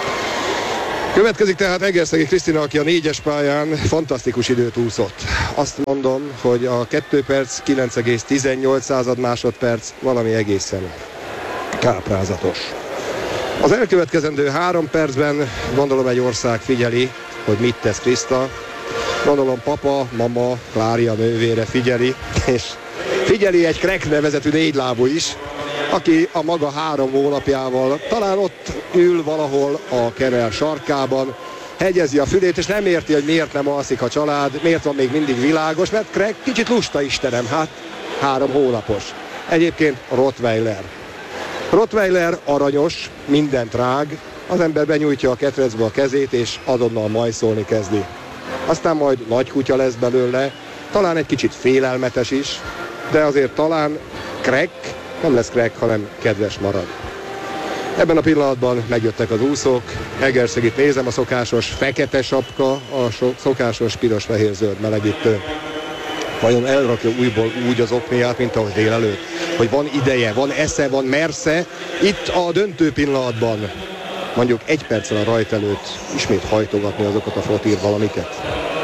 Következik tehát Egerszegi Krisztina, aki a négyes pályán fantasztikus időt úszott. Azt mondom, hogy a kettő perc kilenc egész tizennyolc század másodperc valami egészen káprázatos. Az elkövetkezendő három percben gondolom egy ország figyeli, hogy mit tesz Kriszta. Gondolom papa, mama, Klária nővére figyeli, és figyeli egy Craig nevezetű négylábú is, aki a maga három hónapjával talán ott ül valahol a Kerel sarkában, hegyezi a fülét, és nem érti, hogy miért nem alszik a család, miért van még mindig világos, mert Craig kicsit lusta Istenem, hát három hónapos. Egyébként Rottweiler. Rottweiler aranyos, mindent rág, az ember benyújtja a ketrecbe a kezét, és azonnal majszolni kezdi. Aztán majd nagy kutya lesz belőle, talán egy kicsit félelmetes is, de azért talán Craig nem lesz Craig, hanem kedves marad. Ebben a pillanatban megjöttek az úszók, Egerszegit nézem, a szokásos fekete sapka, a so- szokásos piros-fehér-zöld melegítő. Vajon elrakja újból úgy az okniát, mint ahogy délelőtt? Hogy van ideje, van esze, van mersze, itt a döntő pillanatban, mondjuk egy perccel a rajt előtt ismét hajtogatni azokat a flotír valamiket.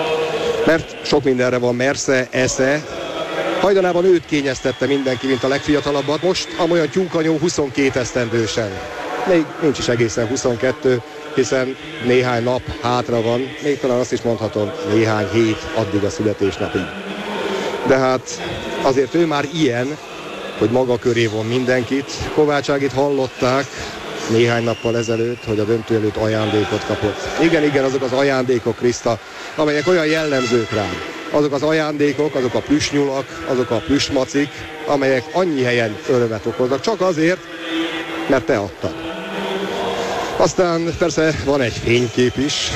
Mert sok mindenre van mersze, esze. Hajdanában őt kényeztette mindenki, mint a legfiatalabbat, most amolyan tyúkanyó huszonkét esztendősen. Még nincs is egészen huszonkettő, hiszen néhány nap hátra van, még talán azt is mondhatom, néhány hét addig a születésnapig. De hát azért ő már ilyen, hogy maga köré von mindenkit. Kovács Ágit hallották néhány nappal ezelőtt, hogy a döntő előtt ajándékot kapott. Igen, igen, azok az ajándékok, Kriszta, amelyek olyan jellemzők rám. Azok az ajándékok, azok a plüssnyulak, azok a plüssmacik, amelyek annyi helyen örömet okoznak, csak azért, mert te adtad. Aztán persze van egy fénykép is,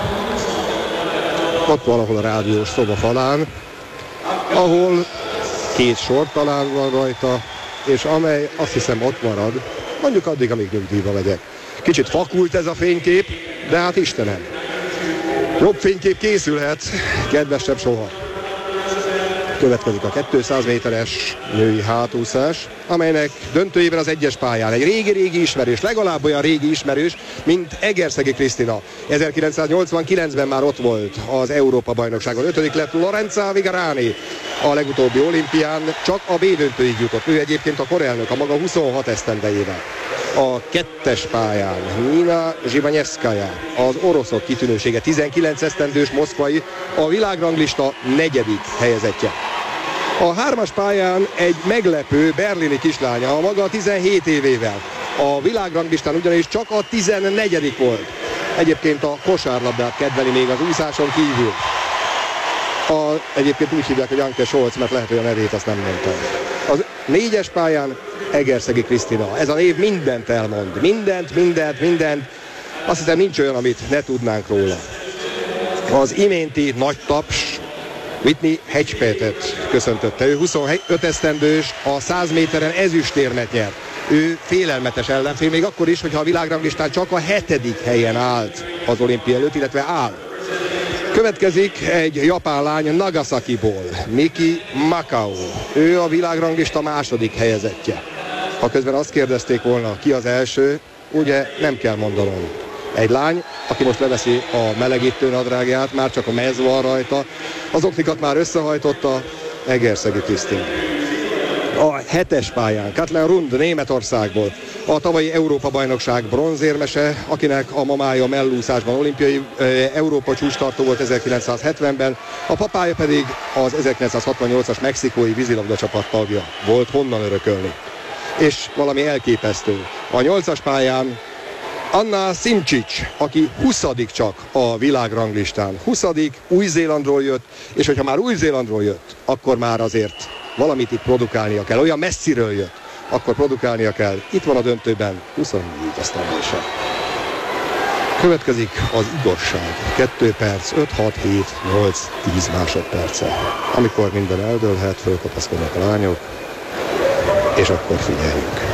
ott valahol a rádiós szoba falán, ahol két sor talán van rajta, és amely azt hiszem ott marad, mondjuk addig, amíg nyugdíjba megyek. Kicsit fakult ez a fénykép, de hát Istenem, jobb fénykép készülhet, kedvesebb soha. Következik a kétszáz méteres női hátúszás, amelynek döntőjében az egyes pályán egy régi-régi ismerős, legalább olyan régi ismerős, mint Egerszegi Krisztina. ezerkilencszáznyolcvankilencben már ott volt az Európa-bajnokságon. Ötödik lett Lorenza Vigarani. A legutóbbi olimpián csak a B-döntőig jutott. Ő egyébként a korelnök a maga huszonhat esztendejével. A kettes pályán Nina Zsivanyevszkaja, az oroszok kitűnősége, tizenkilenc esztendős moszkvai, a világranglista negyedik helyezettje. A hármas pályán egy meglepő berlini kislánya, a maga tizenhét évével. A világranglistán ugyanis csak a tizennegyedik volt. Egyébként a kosárlabdát kedveli még az úszáson kívül. A, egyébként úgy hívják, hogy Anke Scholz, mert lehet, hogy a nevét azt nem mondtam. Az négyes pályán Egerszegi Krisztina. Ez a név mindent elmond. Mindent, mindent, mindent. Azt hiszem, nincs olyan, amit ne tudnánk róla. Az iménti nagy taps Whitney Hedgepethet köszöntötte. Ő huszonöt esztendős, a száz méteren ezüstérmet nyert. Ő félelmetes ellenfél, még akkor is, hogyha a világranglistán csak a hetedik helyen állt az olimpia előtt, illetve áll. Következik egy japán lány Nagasakiból, Miki Makao. Ő a világranglista második helyezettje. Ha közben azt kérdezték volna, ki az első, ugye nem kell mondanom. Egy lány, aki most leveszi a melegítő nadrágját, már csak a mez van rajta, az oknikat már összehajtotta, Egerszegi Krisztin. A hetes pályán Katlen Rund Németországból, a tavalyi Európa-bajnokság bronzérmese, akinek a mamája mellúszásban olimpiai e, Európa csúcstartó volt ezerkilencszázhetvenben, a papája pedig az ezerkilencszázhatvannyolcas mexikói vízilabda csapat tagja volt, honnan örökölni. És valami elképesztő. A nyolcas pályán Anna Simčić, aki huszadik csak a világranglistán. huszadik Új-Zélandról jött, és hogyha már Új-Zélandról jött, akkor már azért valamit itt produkálnia kell. Olyan messziről jött, akkor produkálnia kell. Itt van a döntőben huszonnégy esztendősen. Következik az igazság. kettő perc, öt, hat, hét, nyolc, tíz másodperce. Amikor minden eldőlhet, fölkapaszkodnak a lányok, és akkor figyeljünk.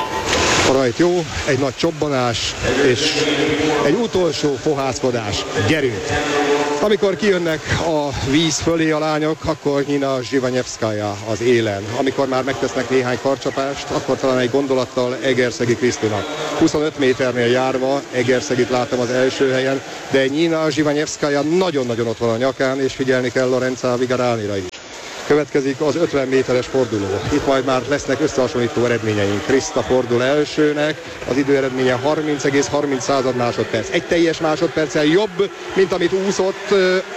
A rajt jó, egy nagy csobbanás, és egy utolsó fohászkodás. Gyerünk! Amikor kijönnek a víz fölé a lányok, akkor Nina Zsivanyevszkaja az élen. Amikor már megtesznek néhány karcsapást, akkor talán egy gondolattal Egerszegi Krisztina. huszonöt méternél járva Egerszegit látom az első helyen, de Nina Zsivanyevszkaja nagyon-nagyon ott van a nyakán, és figyelni kell Lorenza Vigaránira is. Következik az ötven méteres forduló. Itt majd már lesznek összehasonlító eredményeink. Krista fordul elsőnek, az idő eredménye harminc egész harminc másodperc. Egy teljes másodperccel jobb, mint amit úszott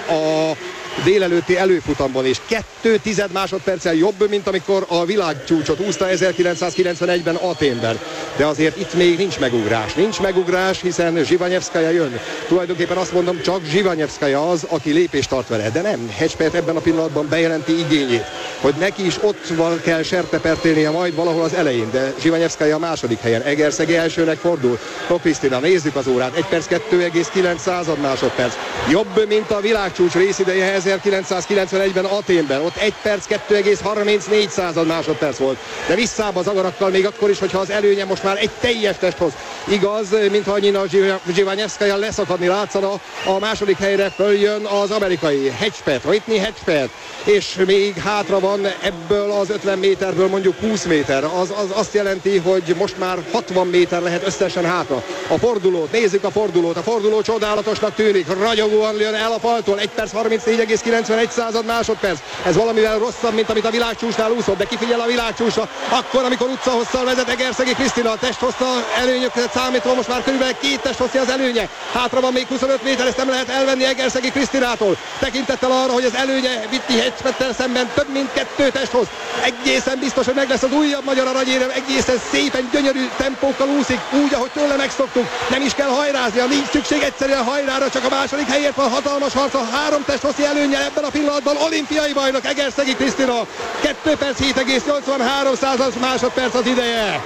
a délelőtti előfutamban, és kettő tized másodperccel jobb, mint amikor a világcsúcsot úszta ezerkilencszázkilencvenegyben Athénben. De azért itt még nincs megugrás. Nincs megugrás, hiszen Zsivanyevszkaja jön. Tulajdonképpen azt mondom, csak Zsivanyevszkaja az, aki lépést tart vele. De nem, Hedgepert ebben a pillanatban bejelenti igényét, hogy neki is ott van, kell sertepertélnie majd valahol az elején. De Zsivanyevszkaja a második helyen. Egerszegi elsőnek fordul. No, Krisztina, nézzük az órát. egy perc kettő egész kilenc másodperc. Jobb, mint a világcsúcs részideje ezerkilencszázkilencvenegyben Athénben. Ott egy perc kettő egész harmincnégy másodperc volt. De visszább az agarakkal még akkor is, hogyha az előnye most már egy teljes testhoz. Igaz, mintha Nina Zsivanyevszkaja leszakadni látszana, a második helyre följön az amerikai Hedgepert, Whitney Hedgepert, és még hátra van ebből az ötven méterből mondjuk húsz méter. Az, az azt jelenti, hogy most már hatvan méter lehet összesen hátra. A fordulót, nézzük a fordulót. A forduló csodálatosnak tűnik, ragyogóan jön el a faltól, egy perc harmincnégy egész kilencvenegy másodperc. Ez valamivel rosszabb, mint amit a világcsúcsnál úszott, de kifigyel a világcsúcsra, akkor, amikor utcahosszal vezet Egerszegi Krisztina, a testhossza előnyöket számítva, most már körülbelül két testhossza az előnye. Hátra van még huszonöt méter, ezt nem lehet elvenni Egerszegi Krisztinától. Tekintettel arra, hogy az előnye Whitney Hedgepert szemben több mint kettő testhoz. Egészen biztos, hogy meg lesz az újabb magyar aranyérem, egészen szépen gyönyörű tempókkal úszik, úgy, ahogy tőle megszoktuk. Nem is kell hajráznia, nincs szükség egyszerűen hajrára, csak a második helyért van hatalmas harc, a három testhoszi előnnyel ebben a pillanatban olimpiai bajnok Egerszegi Krisztina. kettő perc hét egész nyolcvanhárom másodperc az ideje.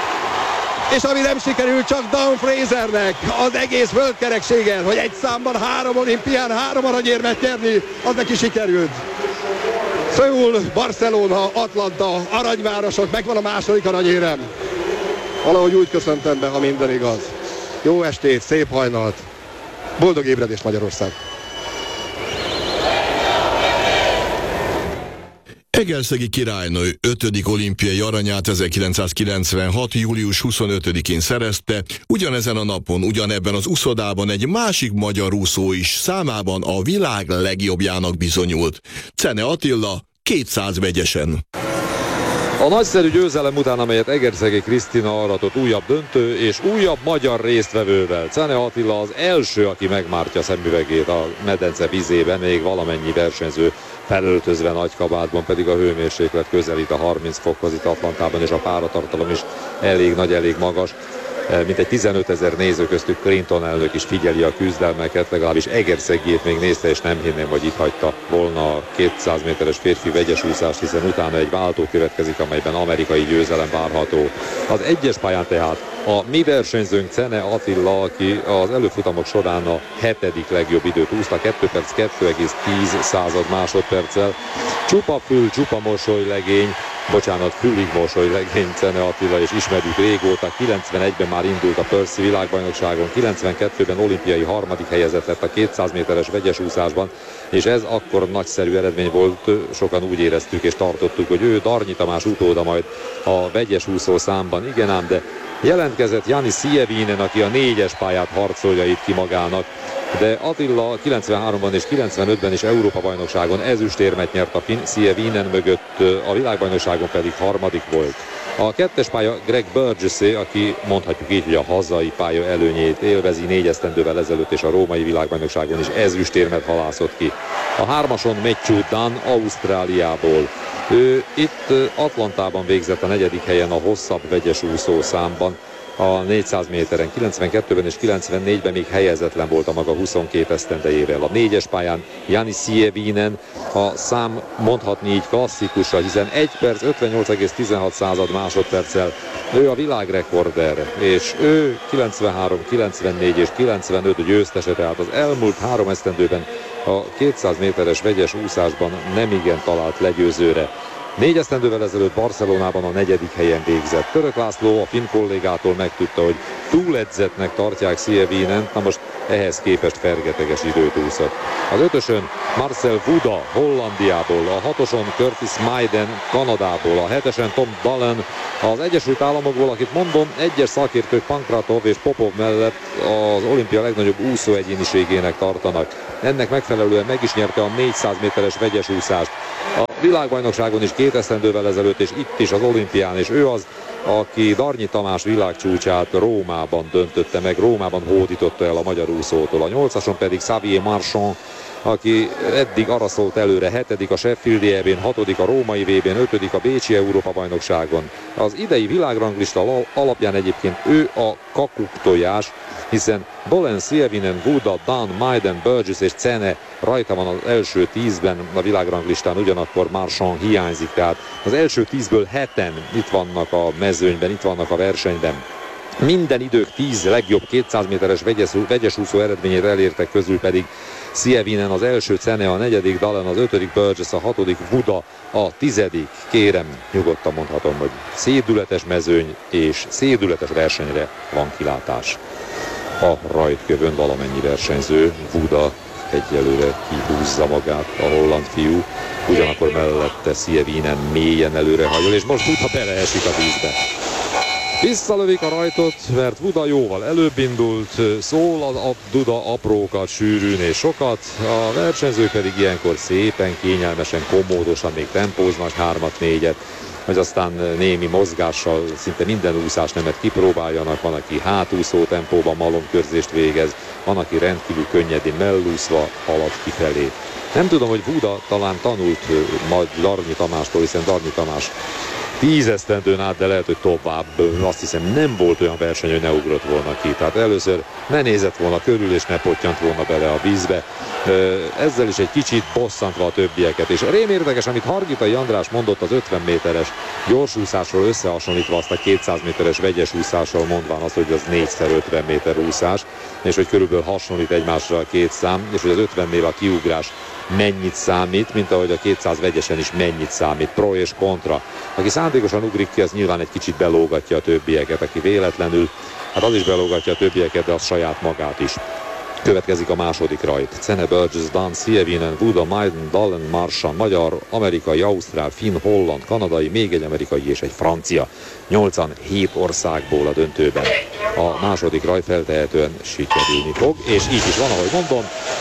És ami nem sikerült csak Dawn Frasernek az egész földkerekségen, hogy egy számban három olimpián három aranyérmet nyerni, az neki sikerült. Szöul, Barcelona, Atlanta, aranyvárosok, megvan a második aranyérem. Valahogy úgy köszöntem be, ha minden igaz. Jó estét, szép hajnalt, boldog ébredés Magyarország! Egerszegi királynő ötödik olimpiai aranyát ezerkilencszázkilencvenhat. július huszonötödikén szerezte. Ugyanezen a napon, ugyanebben az úszodában egy másik magyar úszó is számában a világ legjobbjának bizonyult. Czene Attila kétszáz vegyesen. A nagyszerű győzelem után, amelyet Egerszegi Krisztina aratott, újabb döntő és újabb magyar résztvevővel. Czene Attila az első, aki megmártja szemüvegét a medence vizében, még valamennyi versenyző felöltözve nagy kabátban, pedig a hőmérséklet közelít a harminc fokhoz itt Atlantában, és a páratartalom is elég nagy, elég magas. Mintegy tizenötezer néző, köztük Clinton elnök is figyeli a küzdelmeket, legalábbis Egerszegiét még nézte, és nem hinném, hogy itt hagyta volna a kétszáz méteres férfi vegyes úszást, hiszen utána egy váltó következik, amelyben amerikai győzelem várható. Az egyes pályán tehát a mi versenyzőnk Czene Attila, aki az előfutamok során a hetedik legjobb időt úszta, kettő perc kettő egész tíz másodperccel. Csupa fül, csupa mosolylegény, bocsánat, fülig mosolylegény Czene Attila, és ismerjük régóta. kilencvenegyben már indult a Percy világbajnokságon, kilencvenkettőben olimpiai harmadik helyezett lett a kétszáz méteres vegyes úszásban, és ez akkor nagyszerű eredmény volt. Sokan úgy éreztük és tartottuk, hogy ő Darnyi Tamás utóda majd a vegyes úszó számban. Igen ám, de Jelentkezett Jani Sievinen, aki a négyes pályát harcolja itt ki magának, de Attila kilencvenháromban és kilencvenötben is Európa-bajnokságon ezüstérmet nyert a finn, Sievinen mögött, a világbajnokságon pedig harmadik volt. A kettes pálya Greg Burgessé, aki mondhatjuk így, hogy a hazai pálya előnyét élvezi, négy esztendővel ezelőtt és a római világbajnokságon is ezüstérmet halászott ki. A hármason Matthew Dunn Ausztráliából. Ő itt Atlantában végzett a negyedik helyen a hosszabb vegyes úszó számban. A négyszáz méteren kilencvenkettőben és kilencvennégyben még helyezetlen volt a maga huszonkét esztendejével. A négyes pályán Jani Sievinen, a szám mondhatni így klasszikusra, hiszen egy perc ötvennyolc egész tizenhat század másodperccel ő a világrekorder, és ő kilencvenhárom, kilencvennégy és kilencvenöt győztese, tehát az elmúlt három esztendőben a kétszáz méteres vegyes úszásban nemigen talált legyőzőre. Négy esztendővel ezelőtt Barcelonában a negyedik helyen végzett. Török László a finn kollégától megtudta, hogy túledzettnek tartják Sievinent, na most ehhez képest fergeteges időt úszott. Az ötösön Marcel Vuda Hollandiából, a hatoson Curtis Maiden Kanadából, a hetesen Tom Dallen az Egyesült Államokból, akit mondom, egyes szakértők Pankratov és Popov mellett az olimpia legnagyobb úszó egyéniségének tartanak. Ennek megfelelően meg is nyerte a négyszáz méteres vegyes úszást. A világbajnokságon is két esztendővel ezelőtt, és itt is az olimpián, és ő az, aki Darnyi Tamás világcsúcsát Rómában döntötte meg, Rómában hódította el a magyar úszótól. A nyolcason pedig Xavier Marchand, aki eddig arra szólt előre, hetedik a Sheffieldi é bén, hatodik a római vé bén, ötödik a bécsi Európa-bajnokságon. Az idei világranglista alapján egyébként ő a kakuktojás, hiszen Bolen, Sievinen, Vuda, Dunn, Maiden, Burgess és Cene rajta van az első tízben a világranglistán, ugyanakkor Marchand hiányzik, tehát az első tízből heten itt vannak a mezőnyben, itt vannak a versenyben. Minden idők tíz legjobb kétszáz méteres vegyes, vegyes úszó eredményét elértek közül pedig Sievinen az első, Cene a negyedik, Dallen az ötödik, Burgess a hatodik, Vuda a tizedik. Kérem, nyugodtan mondhatom, hogy szédületes mezőny és szédületes versenyre van kilátás. A rajtkövön valamennyi versenyző, Vuda egyelőre kihúzza magát, a holland fiú, ugyanakkor mellette Sievinen mélyen előrehajol, és most Vuda beleesik a vízbe. Visszalövik a rajtot, mert Vuda jóval előbb indult, szól a Duda aprókat, sűrűn és sokat, a versenyzők pedig ilyenkor szépen, kényelmesen, komódosan még tempóznak hármat, négyet, hogy aztán némi mozgással szinte minden úszásnemet kipróbáljanak, van, aki hátúszó tempóban malomkörzést végez, van, aki rendkívül könnyedén mellúszva halad kifelé. Nem tudom, hogy Vuda talán tanult majd Darnyi Tamástól, hiszen Darnyi Tamás tíz esztendőn át, de lehet, hogy tovább, azt hiszem nem volt olyan verseny, hogy ne ugrott volna ki. Tehát először ne nézett volna körül, és ne pottyant volna bele a vízbe. Ezzel is egy kicsit bosszantva a többieket. És rém érdekes, amit Hargitai András mondott az ötven méteres gyorsúszásról összehasonlítva azt a kétszáz méteres vegyes úszással, mondván azt, hogy az négyszer ötven méter úszás, és hogy körülbelül hasonlít egymásra a két szám, és hogy az ötvennél a kiugrás mennyit számít, mint ahogy a kétszáz vegyesen is mennyit számít, pro és kontra. Aki szándékosan ugrik ki, az nyilván egy kicsit belógatja a többieket, aki véletlenül, hát az is belógatja a többieket, de az saját magát is. Következik a második rajt. Cene, Burgess, Dunn, Sievinen, Vuda, Maiden, Dallen, Marchand, magyar, amerikai, ausztrál, finn, holland, kanadai, még egy amerikai és egy francia. nyolcvanhét országból a döntőben. A második rajt feltehetően sikerülni fog, és így is van, ahogy mondom.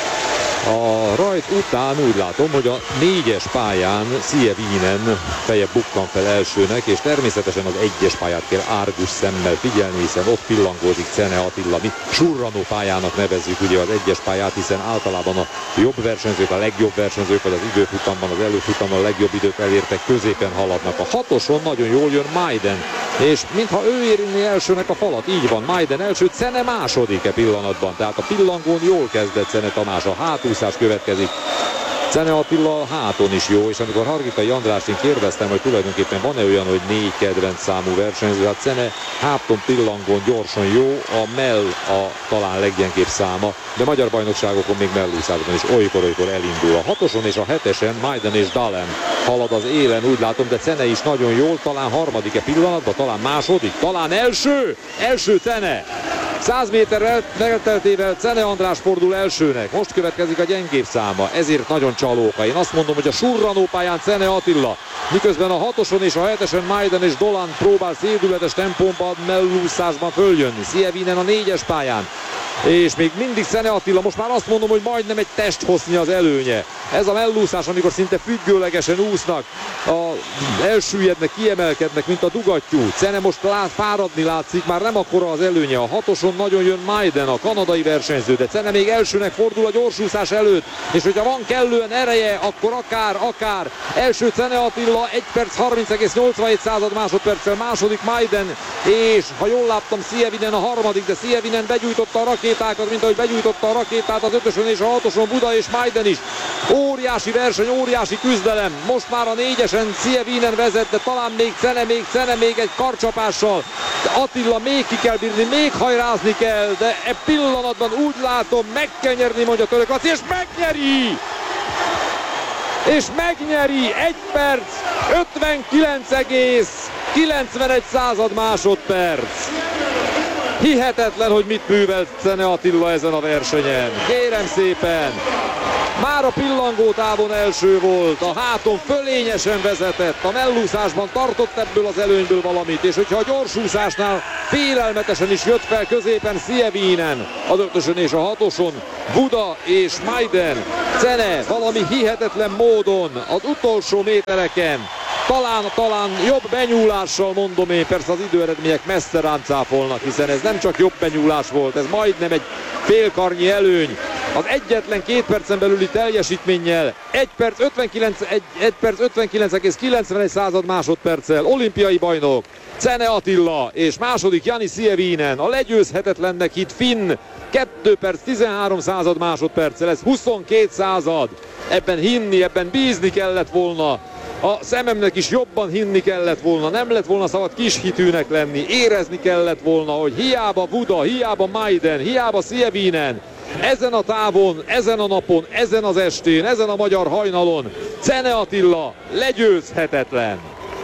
A rajt után úgy látom, hogy a négyes pályán Sievinen feje bukkan fel elsőnek, és természetesen az egyes pályát kell árgus szemmel figyelni, hiszen ott pillangózik Cene Attila. Mi surranó pályának nevezzük ugye az egyes pályát, hiszen általában a jobb versenyzők, a legjobb versenyzők, vagy az időfutamban, az előfutamban a legjobb időt elértek, középen haladnak. A hatoson nagyon jól jön Maiden, és mintha ő érinné elsőnek a falat, így van, Maiden első, Cene második e pillanatban, tehát a pillangón jól kezdett Cene Tamás, a hátúszás következik. Cene Attila a háton is jó, és amikor Hargitai Andrást én kérdeztem, hogy tulajdonképpen van-e olyan, hogy négy kedvenc számú versenyző, hát Cene háton pillangón gyorsan jó, a mell a talán leggyengébb száma, de magyar bajnokságokon még mellúszásban is olykor-olykor elindul. A hatoson és a hetesen Maiden és Dallen halad az élen, úgy látom, de Cene is nagyon jól, talán harmadik-e pillanatban, talán második, talán első, első Cene! száz méterrel elteltével Czene András fordul elsőnek. Most következik a gyengébb száma, ezért nagyon csalóka. Én azt mondom, hogy a surranópályán Czene Attila, miközben a hatoson és a hetesen Maiden és Dolan próbál szédületes tempóban, mellúszásban följönni. Sievinen a négyes pályán. És még mindig Czene Attila, most már azt mondom, hogy majdnem egy testhossznyi az előnye. Ez a mellúszás, amikor szinte függőlegesen úsznak, a, elsüllyednek, kiemelkednek, mint a dugattyú. Czene most lát, fáradni látszik, már nem akkora az előnye. A hatoson nagyon jön Maiden, a kanadai versenyző, de Czene még elsőnek fordul a gyorsúszás előtt, és hogyha van kellően ereje, akkor akár, akár. Első Czene Attila egy perc harminc egész nyolcvanhét század másodperccel, második Maiden, és ha jól láttam, Sievinen a harmadik, de Sievinen begyújtotta a rakétákat, mint ahogy begyújtotta a rakétát az ötösön és a hatoson Buda és Maiden is. Óriási verseny, óriási küzdelem. Most már a négyesen Sievinen vezet, de talán még Czene, még Czene, még egy karcsapással. De Attila még ki kell bírni, még hajrázni kell, de e pillanatban úgy látom, meg kell nyerni, mondja Török Laci, és megnyeri! És megnyeri egy perc, ötvenkilenc egész kilencvenegy század másodperc. Hihetetlen, hogy mit művelt Czene Attila ezen a versenyen. Kérem szépen, már a pillangó távon első volt, a háton fölényesen vezetett, a mellúszásban tartott ebből az előnyből valamit, és hogyha a gyorsúszásnál félelmetesen is jött fel középen Sievinen, az ötösön és a hatoson Buda és Maiden, Czene valami hihetetlen módon az utolsó métereken, talán, talán jobb benyúlással, mondom én, persze az időeredmények messze ráncáfolnak, hiszen ez nem csak jobb benyúlás volt, ez majdnem egy félkarnyi előny. Az egyetlen két percen belüli teljesítménnyel egy perc ötvenkilenc egész kilencvenegy század másodperccel olimpiai bajnok Czene Attila, és második Jani Sievinen, a legyőzhetetlennek hitt finn, kettő perc tizenhárom század másodperccel, ez huszonkét század. Ebben hinni, ebben bízni kellett volna. A szememnek is jobban hinni kellett volna, nem lett volna szabad kishitűnek lenni, érezni kellett volna, hogy hiába Buda, hiába Maiden, hiába Sievinen, ezen a távon, ezen a napon, ezen az estén, ezen a magyar hajnalon Czene Attila legyőzhetetlen.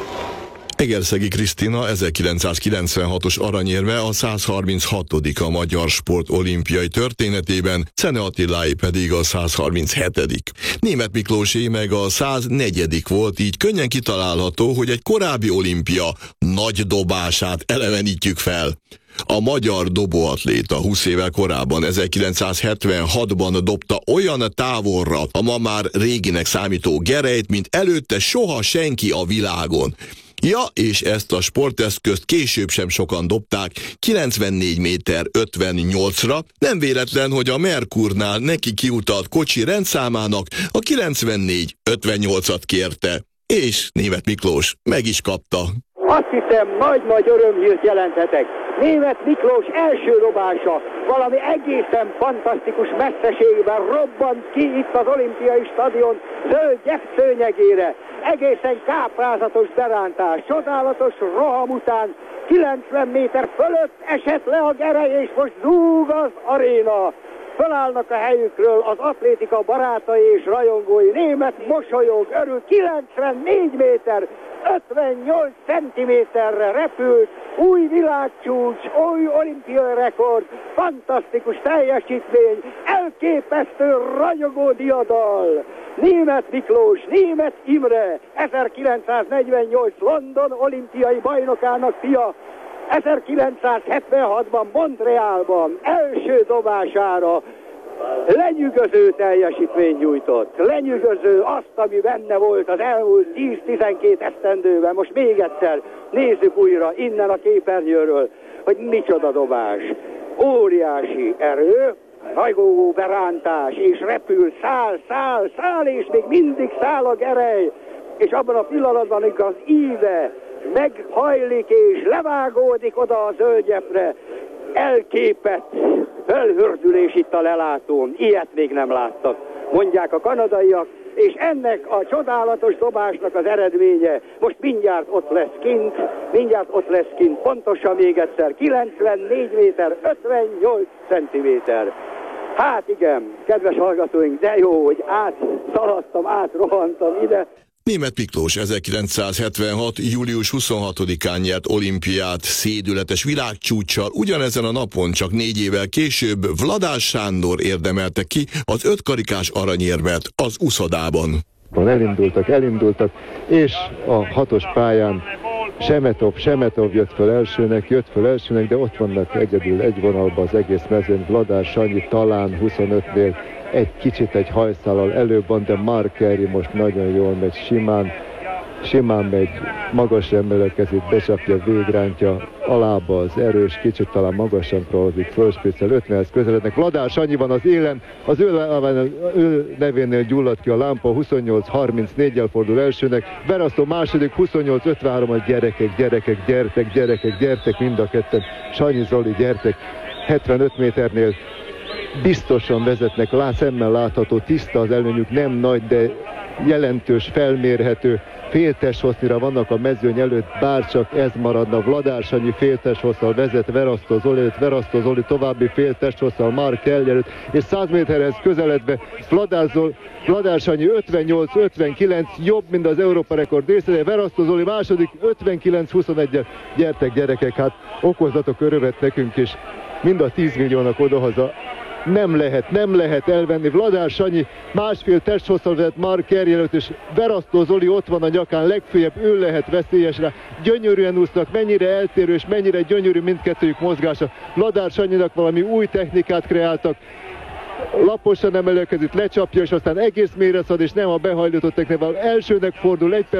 Egerszegi Krisztina ezerkilencszázkilencvenhatos aranyérme a száz harminchatodik a magyar sport olimpiai történetében, Czene Attilái pedig a száz harminchetedik Németh Miklósé meg a száznegyedik volt, így könnyen kitalálható, hogy egy korábbi olimpia nagy dobását elevenítjük fel. A magyar dobóatléta húsz évvel korábban, ezerkilencszázhetvenhatban dobta olyan távolra a ma már réginek számító gerelyt, mint előtte soha senki a világon. Ja, és ezt a sporteszközt később sem sokan dobták, kilencvennégy méter ötvennyolcra, nem véletlen, hogy a Merkurnál neki kiutalt kocsi rendszámának a kilencvennégy ötvennyolcat kérte, és Németh Miklós meg is kapta. Azt hiszem, nagy-nagy örömhírt jelenthetek. Németh Miklós első dobása valami egészen fantasztikus messzeségben robbant ki itt az olimpiai stadion zöld gyepszőnyegére. Egészen káprázatos berántás, csodálatos roham után kilencven méter fölött esett le a gerej, és most zúg az aréna. Fölállnak a helyükről az atlétika barátai és rajongói. Németh mosolyog, örül, kilencvennégy méter, ötvennyolc centiméterre repült, új világcsúcs, új olimpiai rekord, fantasztikus teljesítmény, elképesztő ragyogó diadal. Németh Miklós, Németh Imre, ezerkilencszáznegyvennyolc London olimpiai bajnokának fia, ezerkilencszázhetvenhatban Montrealban első dobására lenyűgöző teljesítmény nyújtott. Lenyűgöző azt, ami benne volt az elmúlt tíz-tizenkét esztendőben. Most még egyszer nézzük újra innen a képernyőről, hogy micsoda dobás. Óriási erő, rajgó berántás, és repül, száll, száll, száll, és még mindig száll a gerej. És abban a pillanatban, amikor az íve meghajlik és levágódik oda a zöldgyepre, elképett felhördülés itt a lelátón. Ilyet még nem láttak, mondják a kanadaiak, és ennek a csodálatos dobásnak az eredménye most mindjárt ott lesz kint, mindjárt ott lesz kint, pontosan még egyszer, kilencvennégy méter, ötvennyolc centiméter. Hát igen, kedves hallgatóink, de jó, hogy átszaladtam, átrohantam ide. Németh Miklós ezerkilencszázhetvenhat. július huszonhatodikán nyert olimpiát szédületes világcsúccsal, ugyanezen a napon csak négy évvel később Vladár Sándor érdemelte ki az ötkarikás aranyérmet az úszodában. Elindultak, elindultak, és a hatos pályán Semetov, Semetov jött föl elsőnek, jött föl elsőnek, de ott vannak egyedül egy vonalban az egész mezőn. Vladár Sanyi talán huszonötnél egy kicsit egy hajszállal előbb van, de Mark Carey most nagyon jól megy, simán, simán megy, magas emelkezik, becsapja, végrántja, alába az erős, kicsit talán magasan próbálkozik, fölspéccel, ötvenhez közelednek. Vladár Sanyi van az élen, az ő, ő nevénél gyulladt ki a lámpa, huszonnyolc harmincnégyel fordul elsőnek, Verasztó második, huszonnyolc ötvenhárom, a gyerekek, gyerekek, gyertek, gyerekek, gyertek, mind a ketten, Sanyi, Zoli, gyertek, hetvenöt méternél biztosan vezetnek, lá, szemmel látható, tiszta az előnyük, nem nagy, de jelentős, felmérhető. Féltes hossznyira vannak a mezőny előtt, bárcsak ez maradna. Vladár Sanyi féltes hosszal vezet, Verasztó Zoli előtt, Verasztó Zoli további féltes hosszal Mark Carey előtt, és száz méterhez közeledve Vladár, Zol, Vladár Sanyi ötvennyolc ötvenkilenc, jobb, mint az Európa rekord részre, Verasztó Zoli második, ötvenkilenc huszonegyel. Gyertek, gyerekek, hát okozzatok örömet nekünk is, mind a tíz milliónak odahaza. Nem lehet, nem lehet elvenni. Vladár Sanyi másfél testhosszal vezet Mark Carey előtt, és Verasztó Zoli ott van a nyakán, legfőjebb ő lehet veszélyesre. Gyönyörűen úsznak, mennyire eltérő és mennyire gyönyörű mindkettőjük mozgása. Vladár Sanyinak valami új technikát kreáltak, laposan emelkedik, lecsapja, és aztán egész mélyre szad, és nem a behajlított technikával. Elsőnek fordul, egy perc